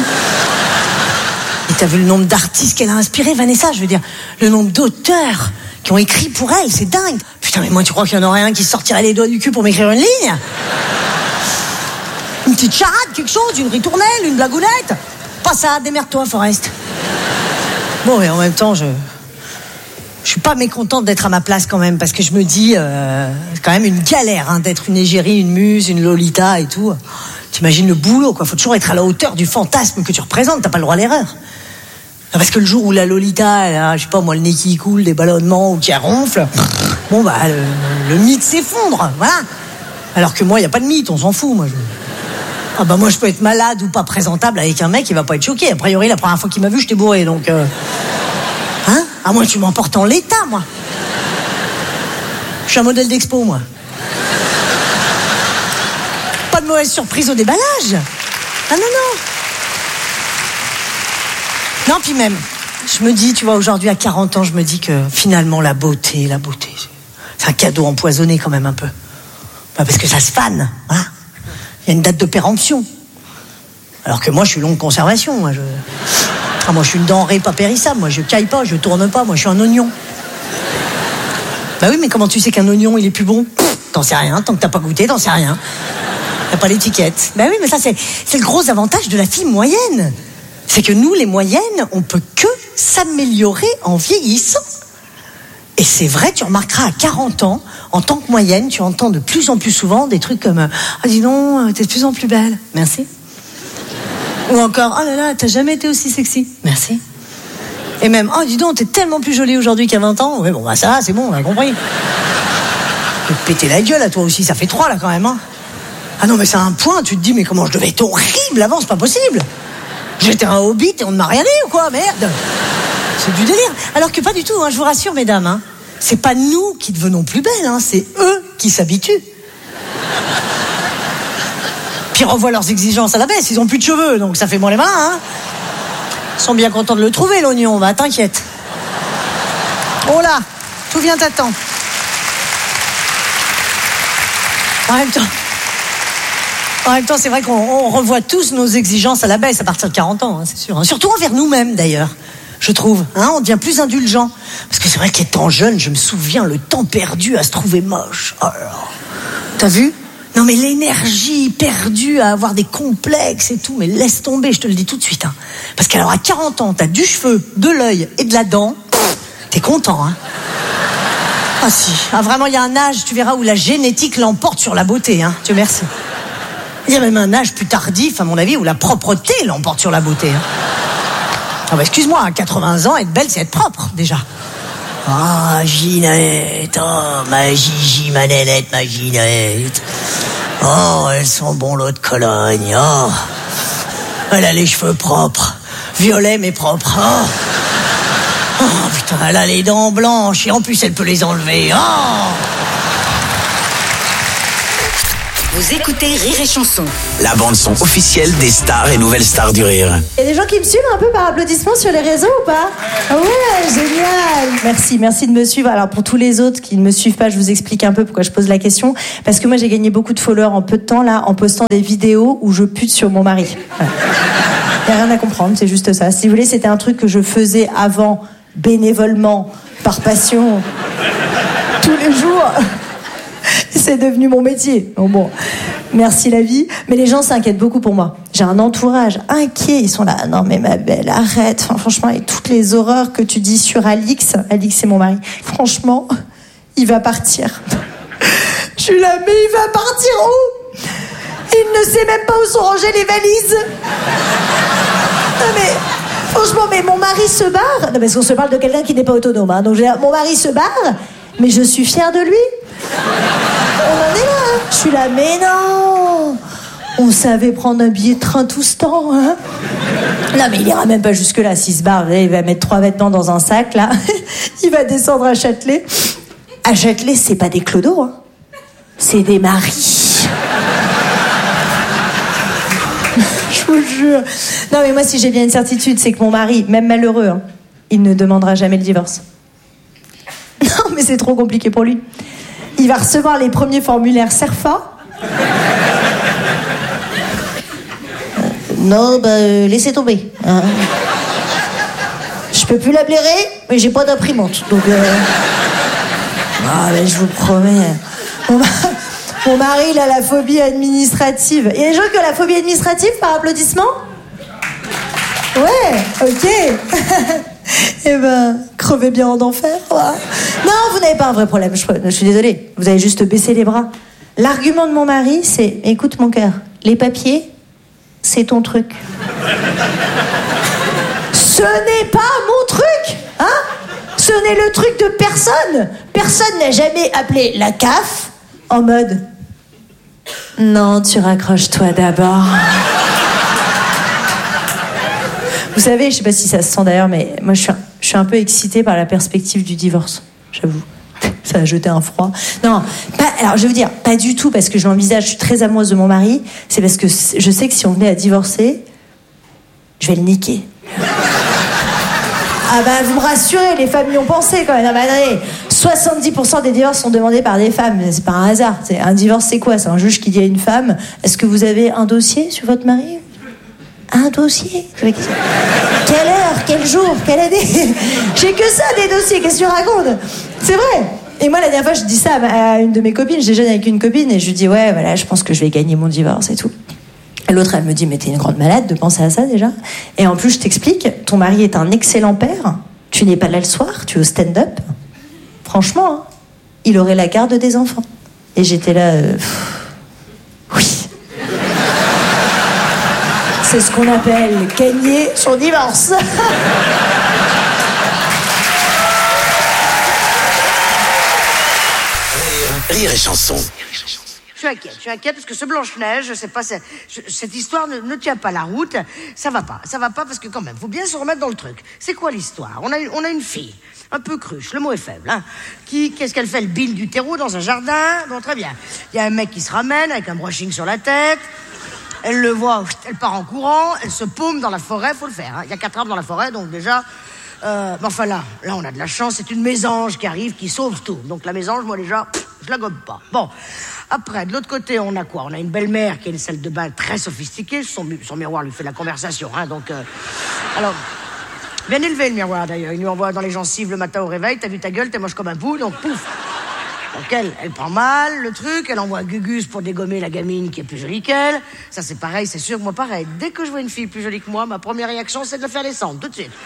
Et t'as vu le nombre d'artistes qu'elle a inspiré, Vanessa? Je veux dire, le nombre d'auteurs qui ont écrit pour elle, c'est dingue. Putain, mais moi, tu crois qu'il y en aurait un qui sortirait les doigts du cul pour m'écrire une ligne? Une petite charade, quelque chose, une ritournelle, une blagounette? Pas ça, démerde-toi, Forest. Bon, mais en même temps, je suis pas mécontente d'être à ma place quand même, parce que je me dis, c'est quand même une galère hein, d'être une égérie, une muse, une Lolita et tout. T'imagines le boulot, quoi. Faut toujours être à la hauteur du fantasme que tu représentes, t'as pas le droit à l'erreur. Parce que le jour où la Lolita, elle a, je sais pas moi, le nez qui coule, des ballonnements ou qui ronfle, bon bah le mythe s'effondre, voilà. Alors que moi, y a pas de mythe, on s'en fout, moi. Ah bah moi, je peux être malade ou pas présentable avec un mec, il va pas être choqué. A priori, la première fois qu'il m'a vu, j'étais bourré, donc... Hein? Ah moi, tu m'emportes en l'état, moi. Je suis un modèle d'expo, moi. Pas de mauvaise surprise au déballage. Ah non. Non, puis même, je me dis, tu vois, aujourd'hui, à 40 ans, je me dis que finalement, la beauté, c'est un cadeau empoisonné quand même un peu. Bah, parce que ça se fane, voilà. Il y a une date de péremption. Alors que moi, je suis longue conservation. Moi, je suis une denrée pas périssable. Moi, je caille pas, je tourne pas. Moi, je suis un oignon. Bah oui, mais comment tu sais qu'un oignon, il est plus bon? T'en sais rien. Tant que t'as pas goûté, t'en sais rien. T'as pas l'étiquette. Bah oui, mais ça, c'est le gros avantage de la fille moyenne. C'est que nous, les moyennes, on peut que s'améliorer en vieillissant. Et c'est vrai, tu remarqueras à 40 ans, en tant que moyenne, tu entends de plus en plus souvent des trucs comme « Ah, dis donc, t'es de plus en plus belle. Merci. » Ou encore « Oh là là, t'as jamais été aussi sexy. Merci. » Et même « Oh, dis donc, t'es tellement plus jolie aujourd'hui qu'à 20 ans. » Ouais, bon, bah ça, c'est bon, on a compris. Tu peux te péter la gueule à toi aussi, ça fait 3 là quand même. Hein. Ah non, mais c'est un point, tu te dis « Mais comment je devais être horrible avant, c'est pas possible. » J'étais un hobbit et on ne m'a rien dit ou quoi, merde. C'est du délire. Alors que pas du tout, hein, je vous rassure, mesdames. Hein. C'est pas nous qui devenons plus belles, hein, c'est eux qui s'habituent. Puis ils revoient leurs exigences à la baisse, ils ont plus de cheveux, donc ça fait moins les malins. Hein. Ils sont bien contents de le trouver, l'oignon, bah t'inquiète. Oh là, tout vient à temps. En même temps, c'est vrai qu'on revoit tous nos exigences à la baisse à partir de 40 ans, hein, c'est sûr. Surtout envers nous-mêmes, d'ailleurs, je trouve. Hein, on devient plus indulgent. Parce que c'est vrai qu'étant jeune, je me souviens le temps perdu à se trouver moche. Oh là là. T'as vu? Non, mais l'énergie perdue à avoir des complexes et tout, mais laisse tomber, je te le dis tout de suite. Hein. Parce qu'alors, à 40 ans, t'as du cheveu, de l'œil et de la dent. T'es content, hein? Ah si. Ah vraiment, il y a un âge, tu verras, où la génétique l'emporte sur la beauté, hein. Dieu merci. Il y a même un âge plus tardif, à mon avis, où la propreté l'emporte sur la beauté. Hein. Ah bah excuse-moi, à 80 ans, être belle, c'est être propre, déjà. Ah, Ginette, oh, ma Gigi, ma Nénette, ma Ginette. Oh, elles sont bons, l'eau de Cologne, oh. Elle a les cheveux propres, violets mais propres, oh. Oh, putain, elle a les dents blanches, et en plus, elle peut les enlever, oh. Vous écoutez Rire et Chanson. La bande-son officielle des stars et nouvelles stars du rire. Il y a des gens qui me suivent un peu par applaudissement sur les réseaux ou pas? Ouais, génial. Merci de me suivre. Alors pour tous les autres qui ne me suivent pas, je vous explique un peu pourquoi je pose la question. Parce que moi j'ai gagné beaucoup de followers en peu de temps là, en postant des vidéos où je pute sur mon mari. Voilà. Il n'y a rien à comprendre, c'est juste ça. Si vous voulez, c'était un truc que je faisais avant, bénévolement, par passion, tous les jours. C'est devenu mon métier. Bon, merci la vie. Mais les gens s'inquiètent beaucoup pour moi. J'ai un entourage inquiet. Ils sont là. Non mais ma belle, arrête. Enfin, franchement, avec toutes les horreurs que tu dis sur Alix. Alix, c'est mon mari. Franchement, il va partir. Je suis là, mais il va partir où? Il ne sait même pas où sont rangées les valises. Non mais, franchement, mais mon mari se barre. Non, parce qu'on se parle de quelqu'un qui n'est pas autonome. Hein. Donc mon mari se barre, mais je suis fière de lui. On en est là, hein. Je suis là, mais non. On savait prendre un billet de train tout ce temps, hein. Non, mais il ira même pas jusque-là. S'il se barre, il va mettre 3 vêtements dans un sac, là. Il va descendre à Châtelet. À Châtelet, c'est pas des clodos, hein. C'est des maris. Je vous jure. Non, mais moi, si j'ai bien une certitude, c'est que mon mari, même malheureux, hein, il ne demandera jamais le divorce. Non, mais c'est trop compliqué pour lui. Il va recevoir les premiers formulaires CERFA. Non, laissez tomber. Hein. Je peux plus la blairer, mais j'ai pas d'imprimante. Donc, ah, mais je vous promets. Mon mari, il a la phobie administrative. Il y a des gens qui ont la phobie administrative par applaudissement? Ouais, ok. Eh ben, crevez bien en enfer. Ouais. Non, vous n'avez pas un vrai problème, je suis désolée. Vous avez juste baissé les bras. L'argument de mon mari, c'est, écoute mon cœur, les papiers, c'est ton truc. Ce n'est pas mon truc, hein? Ce n'est le truc de personne. Personne n'a jamais appelé la CAF en mode, non, tu raccroches-toi d'abord. Vous savez, je sais pas si ça se sent d'ailleurs, mais moi je suis un peu excitée par la perspective du divorce, j'avoue. Ça a jeté un froid. Non, alors je vais vous dire, pas du tout parce que je l'envisage, je suis très amoureuse de mon mari, c'est parce que je sais que si on venait à divorcer, je vais le niquer. Ah bah vous me rassurez, les femmes y ont pensé quand même. Non, bah, attendez, 70% des divorces sont demandés par des femmes, c'est pas un hasard. Un divorce c'est quoi? C'est un juge qui dit à une femme, est-ce que vous avez un dossier sur votre mari? Un dossier? Quelle heure? Quel jour? Quelle année? J'ai que ça des dossiers, qu'est-ce que tu racontes? C'est vrai. Et moi la dernière fois je dis ça à une de mes copines, je déjeune avec une copine et je lui dis ouais voilà je pense que je vais gagner mon divorce et tout. Et l'autre elle me dit mais t'es une grande malade de penser à ça déjà. Et en plus je t'explique, ton mari est un excellent père, tu n'es pas là le soir, tu es au stand-up. Franchement, hein, il aurait la garde des enfants. Et j'étais là, oui. C'est ce qu'on appelle gagner son divorce. Rire et Chanson. Je suis inquiète parce que ce Blanche-Neige, je sais pas, cette histoire ne tient pas la route. Ça va pas parce que quand même, faut bien se remettre dans le truc. C'est quoi l'histoire? On a une fille, un peu cruche, le mot est faible, hein, qu'est-ce qu'elle fait? Le bine du terreau dans un jardin? Bon, très bien. Il y a un mec qui se ramène avec un brushing sur la tête. Elle le voit, elle part en courant, elle se paume dans la forêt, faut le faire. Hein. Il y a 4 arbres dans la forêt, donc déjà... mais enfin là, on a de la chance, c'est une mésange qui arrive, qui sauve tout. Donc la mésange, moi déjà, je la gobe pas. Bon, après, de l'autre côté, on a quoi? On a une belle-mère qui a une salle de bain très sophistiquée, son miroir lui fait la conversation. Hein, donc, alors, bien élevé le miroir d'ailleurs, il lui envoie dans les gencives le matin au réveil, t'as vu ta gueule, t'es moche comme un pou, donc pouf. Donc elle prend mal le truc, elle envoie Gugus pour dégommer la gamine qui est plus jolie qu'elle. Ça c'est pareil, c'est sûr que moi pareil. Dès que je vois une fille plus jolie que moi, ma première réaction c'est de la faire descendre, tout de suite.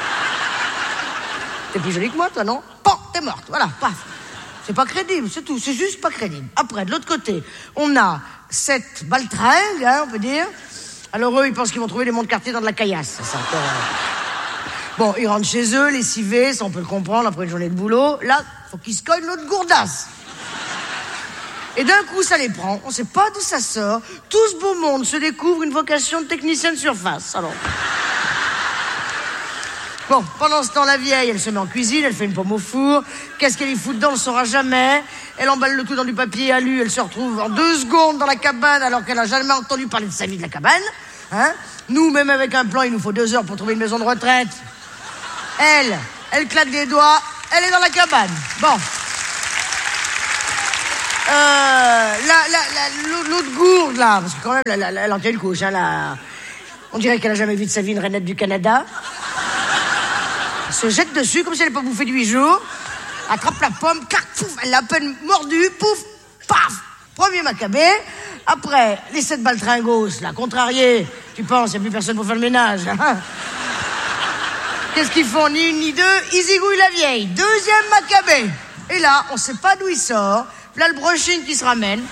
T'es plus jolie que moi toi, non? Bon, t'es morte, voilà, paf. C'est pas crédible, c'est tout, c'est juste pas crédible. Après, de l'autre côté, on a cette baltringue, hein, on peut dire. Alors eux, ils pensent qu'ils vont trouver des monts de quartier dans de la caillasse. C'est encore... Bon, ils rentrent chez eux, lessivés, ça on peut le comprendre, après une journée de boulot. Là, faut qu'ils se cognent l'autre gourdasse. Et d'un coup, ça les prend, on sait pas d'où ça sort. Tout ce beau monde se découvre une vocation de technicien de surface, alors... Bon, pendant ce temps, la vieille, elle se met en cuisine, elle fait une pomme au four. Qu'est-ce qu'elle y fout dedans, on ne saura jamais. Elle emballe le tout dans du papier alu, elle se retrouve en 2 secondes dans la cabane alors qu'elle n'a jamais entendu parler de sa vie de la cabane. Hein? Nous, même avec un plan, il nous faut 2 heures pour trouver une maison de retraite. Elle claque des doigts, elle est dans la cabane. Bon. L'autre gourde, là, parce que quand même, elle en tient une couche, hein, là. On dirait qu'elle a jamais vu de sa vie une rainette du Canada. Elle se jette dessus comme si elle n'avait pas bouffé de 8 jours. Attrape la pomme, clac, pouf, elle l'a à peine mordue, pouf, paf. Premier macabé. Après, les 7 baltringos, là, contrariés. Tu penses, il n'y a plus personne pour faire le ménage. Hein? Qu'est-ce qu'ils font? Ni une ni deux, ils zigouillent la vieille. 2e macabé. Et là, on ne sait pas d'où il sort. Là, le brushing qui se ramène.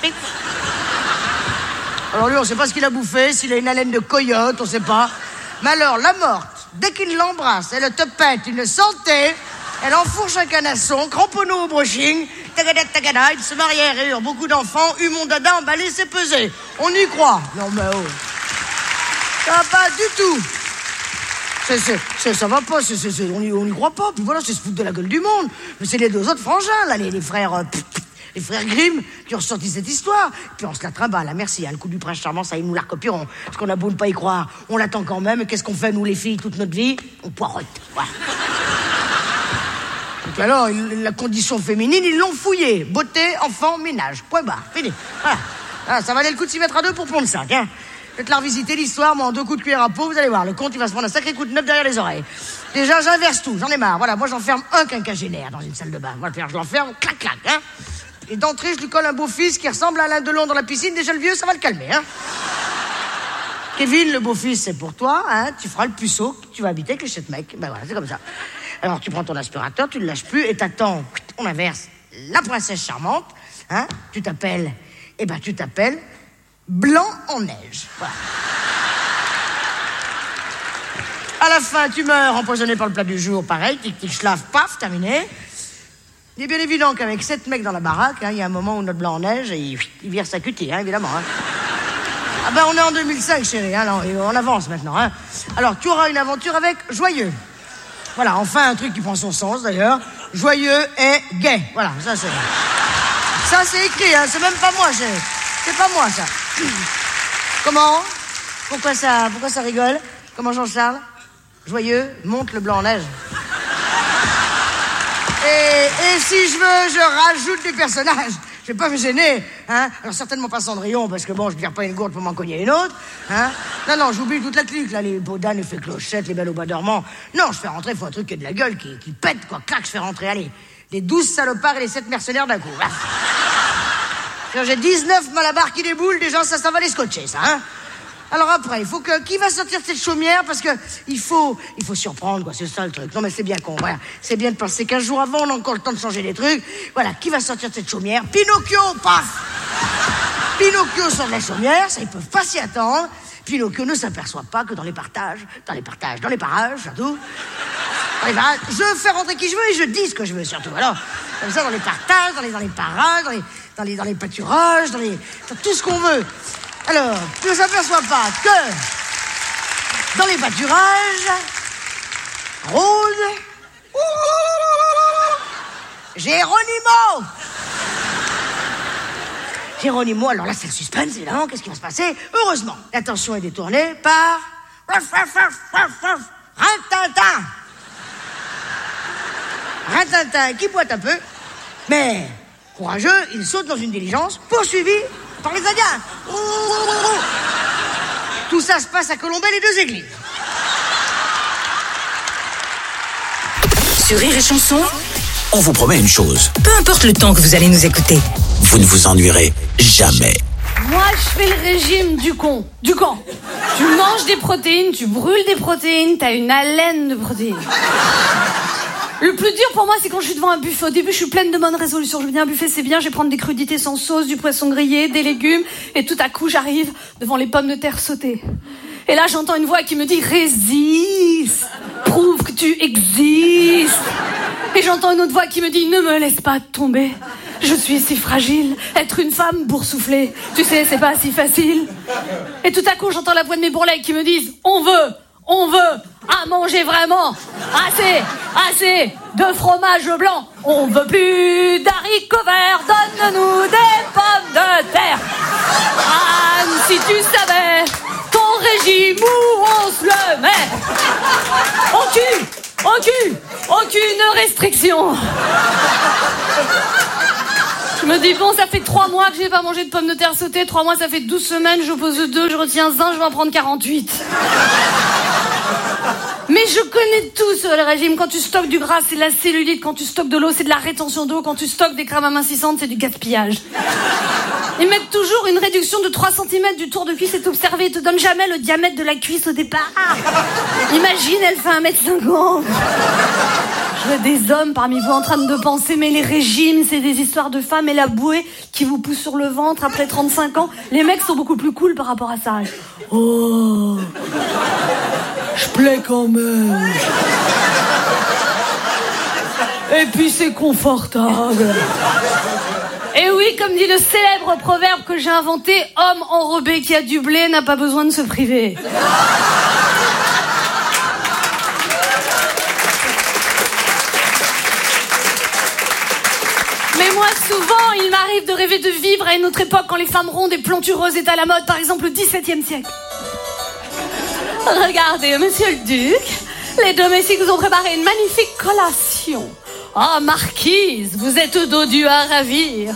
Alors lui, on ne sait pas ce qu'il a bouffé, s'il a une haleine de coyote, on ne sait pas. Mais alors, la morte, dès qu'il l'embrasse, elle te pète une santé, elle enfourche un canasson, cramponneau au brushing, tagada, tagada, il se marie à rire, beaucoup d'enfants, eu mon dada emballé, c'est pesé. On y croit. Non mais oh. Ça va pas du tout. Ça va pas, on y croit pas. Puis voilà, c'est se foutre de la gueule du monde. Mais c'est les 2 autres frangins, là, les frères... les frères Grimm qui ont sorti cette histoire. Puis on se la trimballe, là, merci. Le coup du prince charmant, ça, ils nous la recopieront. Parce qu'on a beau ne pas y croire, on l'attend quand même. Et qu'est-ce qu'on fait, nous, les filles, toute notre vie? On poireaute. Voilà. Donc alors, la condition féminine, ils l'ont fouillée. Beauté, enfant, ménage. Point barre. Fini. Voilà. Ah, ça valait le coup de s'y mettre à 2 pour prendre 5, hein. Faites la revisiter l'histoire, moi, en 2 coups de cuillère à peau, vous allez voir. Le compte, il va se prendre un sacré coup de neuf derrière les oreilles. Déjà, j'inverse tout, j'en ai marre. Voilà, moi, j'enferme un quinquagénaire dans une salle de bain. Voilà, je l'enferme, clac, clac, hein. Et d'entrée, je lui colle un beau-fils qui ressemble à Alain Delon dans la piscine. Déjà, le vieux, ça va le calmer, hein. Kevin, le beau-fils, c'est pour toi, hein. Tu feras le puceau, tu vas habiter avec les 7 mecs. Ben voilà, c'est comme ça. Alors, tu prends ton aspirateur, tu ne le lâches plus et t'attends. On inverse. La princesse charmante, hein. Tu t'appelles Blanc en neige. Voilà. À la fin, tu meurs empoisonné par le plat du jour, pareil, tic-tic, schlaf, paf, terminé. Il est bien évident qu'avec 7 mecs dans la baraque, il y a un moment où notre blanc en neige, il vire sa cutie, hein, évidemment. Hein. Ah ben, on est en 2005, chérie, hein, on avance maintenant. Hein. Alors, tu auras une aventure avec Joyeux. Voilà, enfin, un truc qui prend son sens, d'ailleurs. Joyeux et gay. Voilà, ça, c'est écrit, hein, c'est même pas moi, c'est pas moi, ça. Comment? Pourquoi ça rigole? Comment, Jean-Charles? Joyeux, monte le blanc en neige. Et si je veux, je rajoute des personnages. Je vais pas me gêner, hein. Alors certainement pas Cendrillon, parce que bon, je ne vire pas une gourde pour m'en cogner une autre, hein. Non, j'oublie toute la clique, là, les Baudin, les Fées Clochettes, les Belles au Bois dormant. Non, je fais rentrer, faut un truc qui a de la gueule, qui pète, quoi. Clac, je fais rentrer, allez, les 12 salopards et les 7 mercenaires d'un coup. J'ai 19 malabars qui déboulent, déjà, ça va les scotcher, ça, hein. Alors après, il faut qui va sortir de cette chaumière, parce que il faut surprendre, quoi, c'est ça le truc. Non mais c'est bien con, voilà. C'est bien de penser qu'15 jours avant, on a encore le temps de changer les trucs. Voilà, qui va sortir de cette chaumière? Pinocchio, paf! Pinocchio sort de la chaumière, ça, ils peuvent pas s'y attendre. Pinocchio ne s'aperçoit pas que dans les parages, surtout. Dans les parages, je fais rentrer qui je veux et je dis ce que je veux, surtout. Alors, comme ça, dans les partages, dans les parages, dans les pâturages, dans tout ce qu'on veut. Alors, tu ne s'aperçois pas que dans les pâturages, Rose, Géronimo, alors là c'est le suspense, évidemment, qu'est-ce qui va se passer? Heureusement, l'attention est détournée par Rintintin qui boite un peu, mais courageux, il saute dans une diligence poursuivi par les Indiens. Tout ça se passe à Colombey-les-Deux-Églises. Sur Rire et Chanson, On vous promet une chose, peu importe le temps que vous allez nous écouter. vous ne vous ennuierez jamais. Moi, je fais le régime du camp. Tu manges des protéines, tu brûles des protéines, t'as une haleine de protéines. Le plus dur pour moi, c'est quand je suis devant un buffet. Au début, je suis pleine de bonnes résolutions. Je me dis, un buffet, c'est bien, je vais prendre des crudités sans sauce, du poisson grillé, des légumes. Et tout à coup, j'arrive devant les pommes de terre sautées. Et là, j'entends une voix qui me dit, résiste, prouve que tu existes. Et j'entends une autre voix qui me dit, ne me laisse pas tomber. Je suis si fragile, être une femme boursouflée. Tu sais, c'est pas si facile. Et tout à coup, j'entends la voix de mes bourrelets qui me disent, on veut On veut à manger vraiment assez de fromage blanc. On veut plus d'haricots verts, donne-nous des pommes de terre. Anne, si tu savais ton régime où on se le met. Aucune restriction. Je me dis, bon, ça fait 3 mois que j'ai pas mangé de pommes de terre sautées. 3 mois, ça fait 12 semaines. Je pose 2, je retiens 1, je vais en prendre 48. Mais je connais tout sur le régime. Quand tu stockes du gras, c'est de la cellulite. Quand tu stockes de l'eau, c'est de la rétention d'eau. Quand tu stockes des crèmes amincissantes, c'est du gaspillage. Ils mettent toujours une réduction de 3 cm du tour de cuisse est observé. Ils te donnent jamais le diamètre de la cuisse au départ. Imagine, elle fait 1m50. Je vois des hommes parmi vous en train de penser, mais les régimes, c'est des histoires de femmes et la bouée qui vous pousse sur le ventre après 35 ans. Les mecs sont beaucoup plus cool par rapport à ça. Oh, je plais quand même. Et puis c'est confortable. Et oui, comme dit le célèbre proverbe que j'ai inventé, homme enrobé qui a du blé n'a pas besoin de se priver. Mais moi, souvent, il m'arrive de rêver de vivre à une autre époque quand les femmes rondes et plantureuses étaient à la mode, par exemple le XVIIe siècle. Regardez, monsieur le duc, les domestiques vous ont préparé une magnifique collation. Oh, marquise, vous êtes dodue à ravir.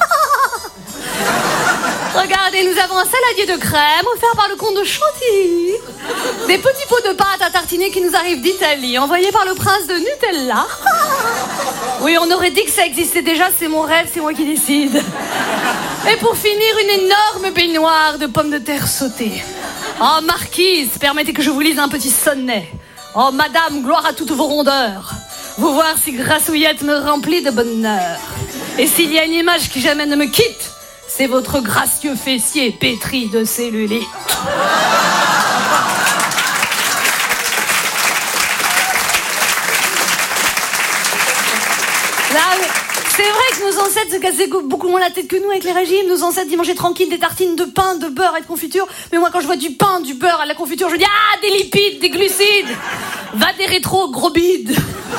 Regardez, nous avons un saladier de crème offert par le comte de Chantilly. Des petits pots de pâte à tartiner qui nous arrivent d'Italie, envoyés par le prince de Nutella. Oui, on aurait dit que ça existait déjà, c'est mon rêve, c'est moi qui décide. Et pour finir, une énorme baignoire de pommes de terre sautées. Oh, marquise, permettez que je vous lise un petit sonnet. Oh, madame, gloire à toutes vos rondeurs. Vous voir si grassouillette me remplit de bonheur. Et s'il y a une image qui jamais ne me quitte, c'est votre gracieux fessier pétri de cellulite. Là, c'est vrai que nos ancêtres se cassaient beaucoup moins la tête que nous avec les régimes. Nos ancêtres, ils mangeaient tranquille des tartines de pain, de beurre et de confiture. Mais moi, quand je vois du pain, du beurre et de la confiture, je dis « Ah, des lipides, des glucides. Va des rétros, gros bide. »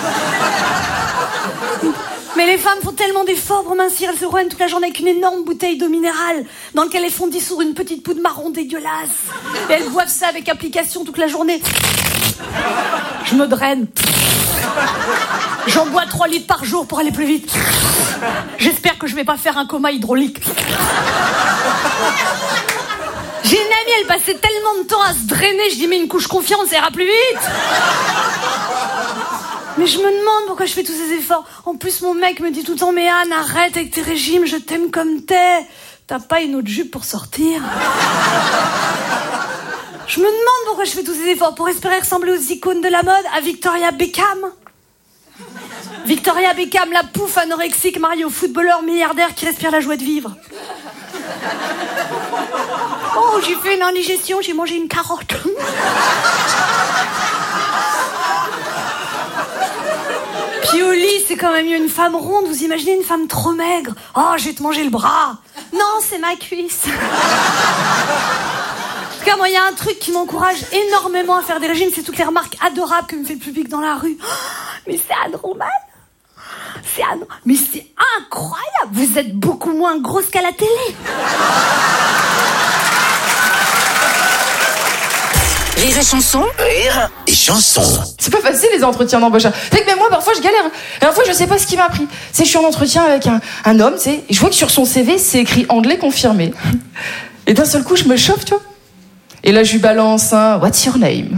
Mais les femmes font tellement d'efforts pour mincir, elles se roignent toute la journée avec une énorme bouteille d'eau minérale dans laquelle elles font dissoudre une petite poudre marron dégueulasse. Et elles boivent ça avec application toute la journée. Je me draine. J'en bois 3 litres par jour pour aller plus vite. J'espère que je vais pas faire un coma hydraulique. J'ai une amie, elle passait tellement de temps à se drainer, je dis mais une couche confiante, ça ira plus vite. Mais je me demande pourquoi je fais tous ces efforts. En plus, mon mec me dit tout le temps, mais Anne, arrête avec tes régimes, je t'aime comme t'es. T'as pas une autre jupe pour sortir? Je me demande pourquoi je fais tous ces efforts pour espérer ressembler aux icônes de la mode, à Victoria Beckham. Victoria Beckham, la pouffe anorexique mariée au footballeur milliardaire qui respire la joie de vivre. Oh, j'ai fait une indigestion, j'ai mangé une carotte. Puis au lit, c'est quand même mieux une femme ronde. Vous imaginez une femme trop maigre? Oh, je vais te manger le bras. Non, c'est ma cuisse. En tout cas, moi, il y a un truc qui m'encourage énormément à faire des régimes, c'est toutes les remarques adorables que me fait le public dans la rue. Oh, mais c'est Anne Roman. Mais c'est incroyable. Vous êtes beaucoup moins grosse qu'à la télé. Rire et chanson. Rire et chanson. C'est pas facile les entretiens d'embauche. C'est que même moi parfois je galère. La dernière fois je sais pas ce qui m'a pris. C'est je suis en entretien avec un homme, tu sais, et je vois que sur son CV c'est écrit anglais confirmé. Et d'un seul coup je me chauffe, tu vois. Et là je lui balance un What's your name?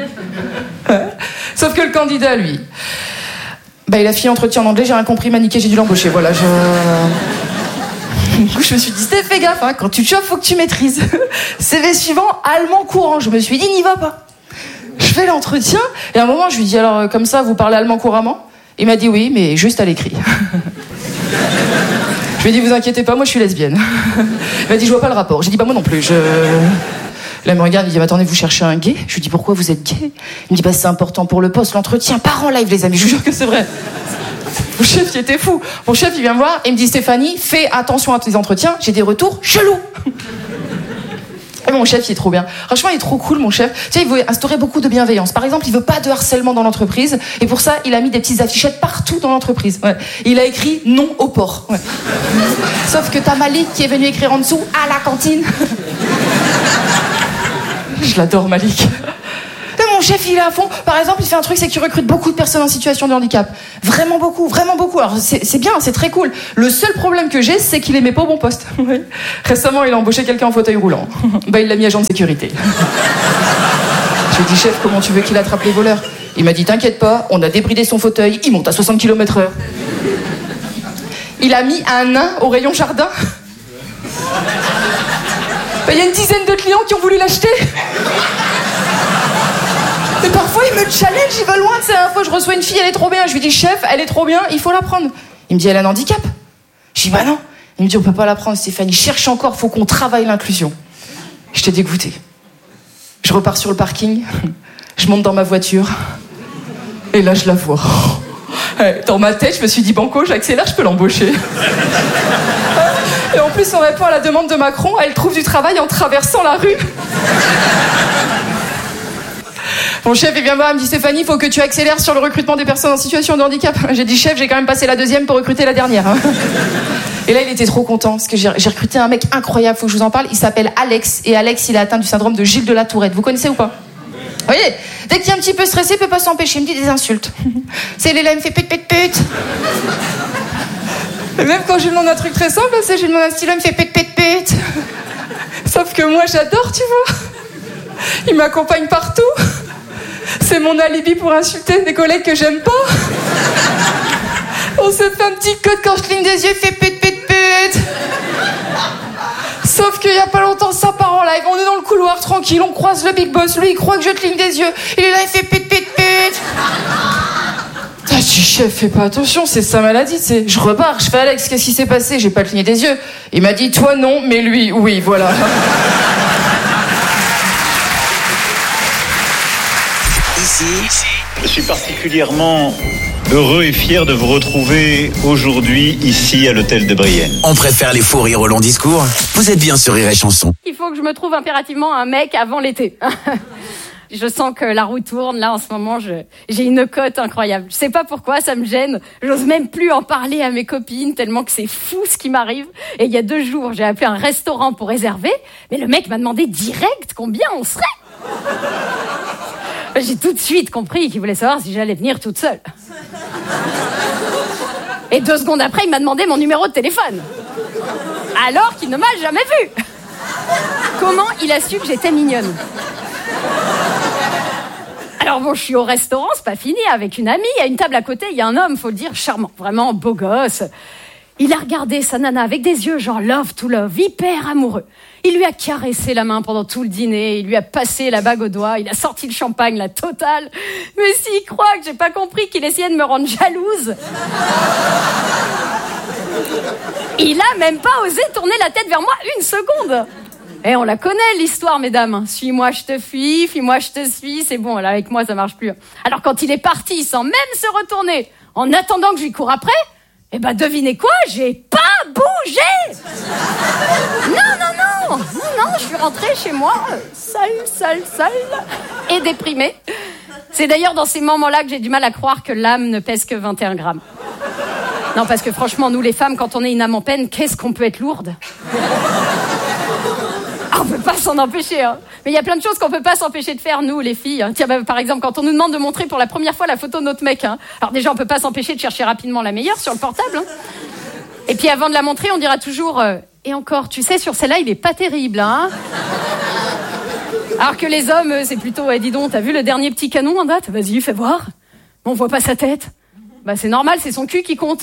Sauf que le candidat lui, il a fait entretien en anglais, j'ai rien compris, m'a niqué, j'ai dû l'embaucher. Voilà, Du coup, je me suis dit, Steph, fais gaffe, hein, quand tu te chauffes, faut que tu maîtrises. CV suivant, allemand courant. Je me suis dit, n'y va pas. Je fais l'entretien, et à un moment, je lui dis, alors, comme ça, vous parlez allemand couramment? Il m'a dit oui, mais juste à l'écrit. Je lui ai dit, vous inquiétez pas, moi, je suis lesbienne. Il m'a dit, je vois pas le rapport. J'ai dit, moi non plus, Là, il me regarde, il dit, mais attendez, vous cherchez un gay? Je lui dis, pourquoi vous êtes gay? Il me dit, c'est important pour le poste, l'entretien, part en live, les amis, je vous jure que c'est vrai. Mon chef, il était fou. Mon chef, il vient me voir et il me dit, Stéphanie, fais attention à tes entretiens, j'ai des retours chelous. Et mon chef, il est trop bien. Franchement, il est trop cool, mon chef. Tu sais, il veut instaurer beaucoup de bienveillance. Par exemple, il veut pas de harcèlement dans l'entreprise. Et pour ça, il a mis des petites affichettes partout dans l'entreprise. Ouais. Il a écrit non au porc. Ouais. Sauf que t'as Malik qui est venu écrire en dessous à la cantine. Je l'adore, Malik. Mon chef, il est à fond. Par exemple, il fait un truc, c'est qu'il recrute beaucoup de personnes en situation de handicap. Vraiment beaucoup, vraiment beaucoup. Alors, c'est bien, c'est très cool. Le seul problème que j'ai, c'est qu'il les met pas au bon poste. Oui. Récemment, il a embauché quelqu'un en fauteuil roulant. Il l'a mis agent de sécurité. Je lui ai dit, chef, comment tu veux qu'il attrape les voleurs? Il m'a dit, t'inquiète pas, on a débridé son fauteuil, il monte à 60 km/h. Il a mis un nain au rayon jardin. Il y a une dizaine de clients qui ont voulu l'acheter. Mais parfois, il me challenge, il va loin. Tu sais, la fois, je reçois une fille, elle est trop bien. Je lui dis, chef, elle est trop bien, il faut la prendre. Il me dit, elle a un handicap. Je dis, bah non. Il me dit, on peut pas la prendre, Stéphanie. Cherche encore, faut qu'on travaille l'inclusion. J'étais dégoûtée. Je repars sur le parking, je monte dans ma voiture, et là, je la vois. Dans ma tête, je me suis dit, banco, j'accélère, je peux l'embaucher. Et en plus, on répond à la demande de Macron, elle trouve du travail en traversant la rue. Mon chef, il vient me voir, il me dit, Stéphanie, il faut que tu accélères sur le recrutement des personnes en situation de handicap. J'ai dit, chef, j'ai quand même passé la deuxième pour recruter la dernière. Et là, il était trop content, parce que j'ai recruté un mec incroyable, faut que je vous en parle. Il s'appelle Alex, et Alex, il est atteint du syndrome de Gilles de la Tourette. Vous connaissez ou pas? Vous voyez, dès qu'il est un petit peu stressé, il peut pas s'empêcher, il me dit des insultes. C'est Léla, il me fait pute. Et même quand je lui demande un truc très simple, c'est je lui demande un stylo, il me fait pute. Sauf que moi, j'adore, tu vois. Il m'accompagne partout. C'est mon alibi pour insulter des collègues que j'aime pas. On se fait un petit code quand je cligne des yeux, fait pute. Sauf qu'il y a pas longtemps, ça part en live. On est dans le couloir, tranquille, on croise le big boss. Lui, il croit que je cligne des yeux. Il est là, il fait pute. Ah, tu chef, fais pas attention, c'est sa maladie, c'est. Je repars, je fais Alex, qu'est-ce qui s'est passé? J'ai pas cligné des yeux. Il m'a dit, toi non, mais lui, oui, voilà. Je suis particulièrement heureux et fier de vous retrouver aujourd'hui ici à l'hôtel de Brienne. On préfère les faux rires au long discours. Vous êtes bien sur Rire et Chanson. Il faut que je me trouve impérativement un mec avant l'été. Je sens que la roue tourne, là, en ce moment, j'ai une cote incroyable. Je sais pas pourquoi, ça me gêne. J'ose même plus en parler à mes copines, tellement que c'est fou ce qui m'arrive. Et il y a 2 jours, j'ai appelé un restaurant pour réserver, mais le mec m'a demandé direct combien on serait. J'ai tout de suite compris qu'il voulait savoir si j'allais venir toute seule. Et 2 secondes après, il m'a demandé mon numéro de téléphone. Alors qu'il ne m'a jamais vue. Comment il a su que j'étais mignonne? Alors bon, je suis au restaurant, c'est pas fini, avec une amie. À une table à côté, il y a un homme, faut le dire, charmant, vraiment beau gosse. Il a regardé sa nana avec des yeux genre love to love, hyper amoureux. Il lui a caressé la main pendant tout le dîner, il lui a passé la bague au doigt, il a sorti le champagne, la totale. Mais s'il croit que j'ai pas compris qu'il essayait de me rendre jalouse. Il a même pas osé tourner la tête vers moi 1 seconde. Et on la connaît, l'histoire, mesdames. Suis-moi, je te fuis, fuis-moi, je te suis. C'est bon, là, avec moi, ça marche plus. Alors, quand il est parti, sans même se retourner, en attendant que je lui cours après, eh ben, devinez quoi? J'ai pas bougé! Non, je suis rentrée chez moi, seule, et déprimée. C'est d'ailleurs dans ces moments-là que j'ai du mal à croire que l'âme ne pèse que 21 grammes. Non, parce que franchement, nous, les femmes, quand on est une âme en peine, qu'est-ce qu'on peut être lourde? On peut pas s'en empêcher, hein. Mais il y a plein de choses qu'on peut pas s'empêcher de faire, nous, les filles. Tiens, par exemple, quand on nous demande de montrer pour la première fois la photo de notre mec, hein. Alors déjà, on peut pas s'empêcher de chercher rapidement la meilleure sur le portable, hein. Et puis avant de la montrer, on dira toujours et encore, tu sais, sur celle-là, il est pas terrible, hein. Alors que les hommes, c'est plutôt, dis donc, t'as vu le dernier petit canon en date? Vas-y, fais voir. On voit pas sa tête. Bah c'est normal, c'est son cul qui compte.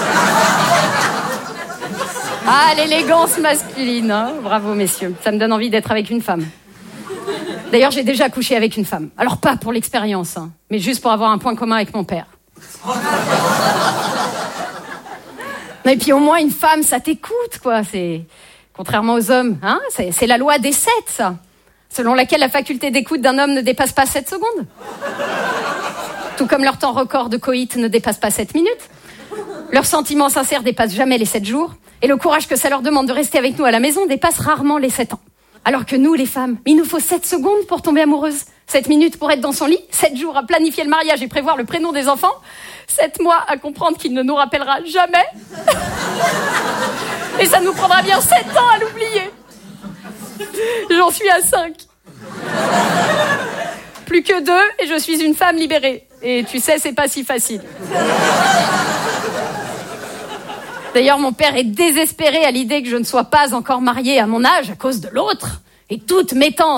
Ah, l'élégance masculine, hein. Bravo, messieurs. Ça me donne envie d'être avec une femme. D'ailleurs, j'ai déjà couché avec une femme. Alors, pas pour l'expérience, hein, mais juste pour avoir un point commun avec mon père. Et puis, au moins, une femme, ça t'écoute, quoi. C'est... Contrairement aux hommes, hein, c'est la loi des 7, ça. Selon laquelle la faculté d'écoute d'un homme ne dépasse pas 7 secondes. Tout comme leur temps record de coït ne dépasse pas 7 minutes. Leurs sentiments sincères dépassent jamais les 7 jours. Et le courage que ça leur demande de rester avec nous à la maison dépasse rarement les 7 ans. Alors que nous, les femmes, il nous faut 7 secondes pour tomber amoureuse. 7 minutes pour être dans son lit, 7 jours à planifier le mariage et prévoir le prénom des enfants, 7 mois à comprendre qu'il ne nous rappellera jamais. Et ça nous prendra bien 7 ans à l'oublier. J'en suis à 5. Plus que 2 et je suis une femme libérée. Et tu sais, c'est pas si facile. D'ailleurs, mon père est désespéré à l'idée que je ne sois pas encore mariée à mon âge à cause de l'autre. Et toutes mes tantes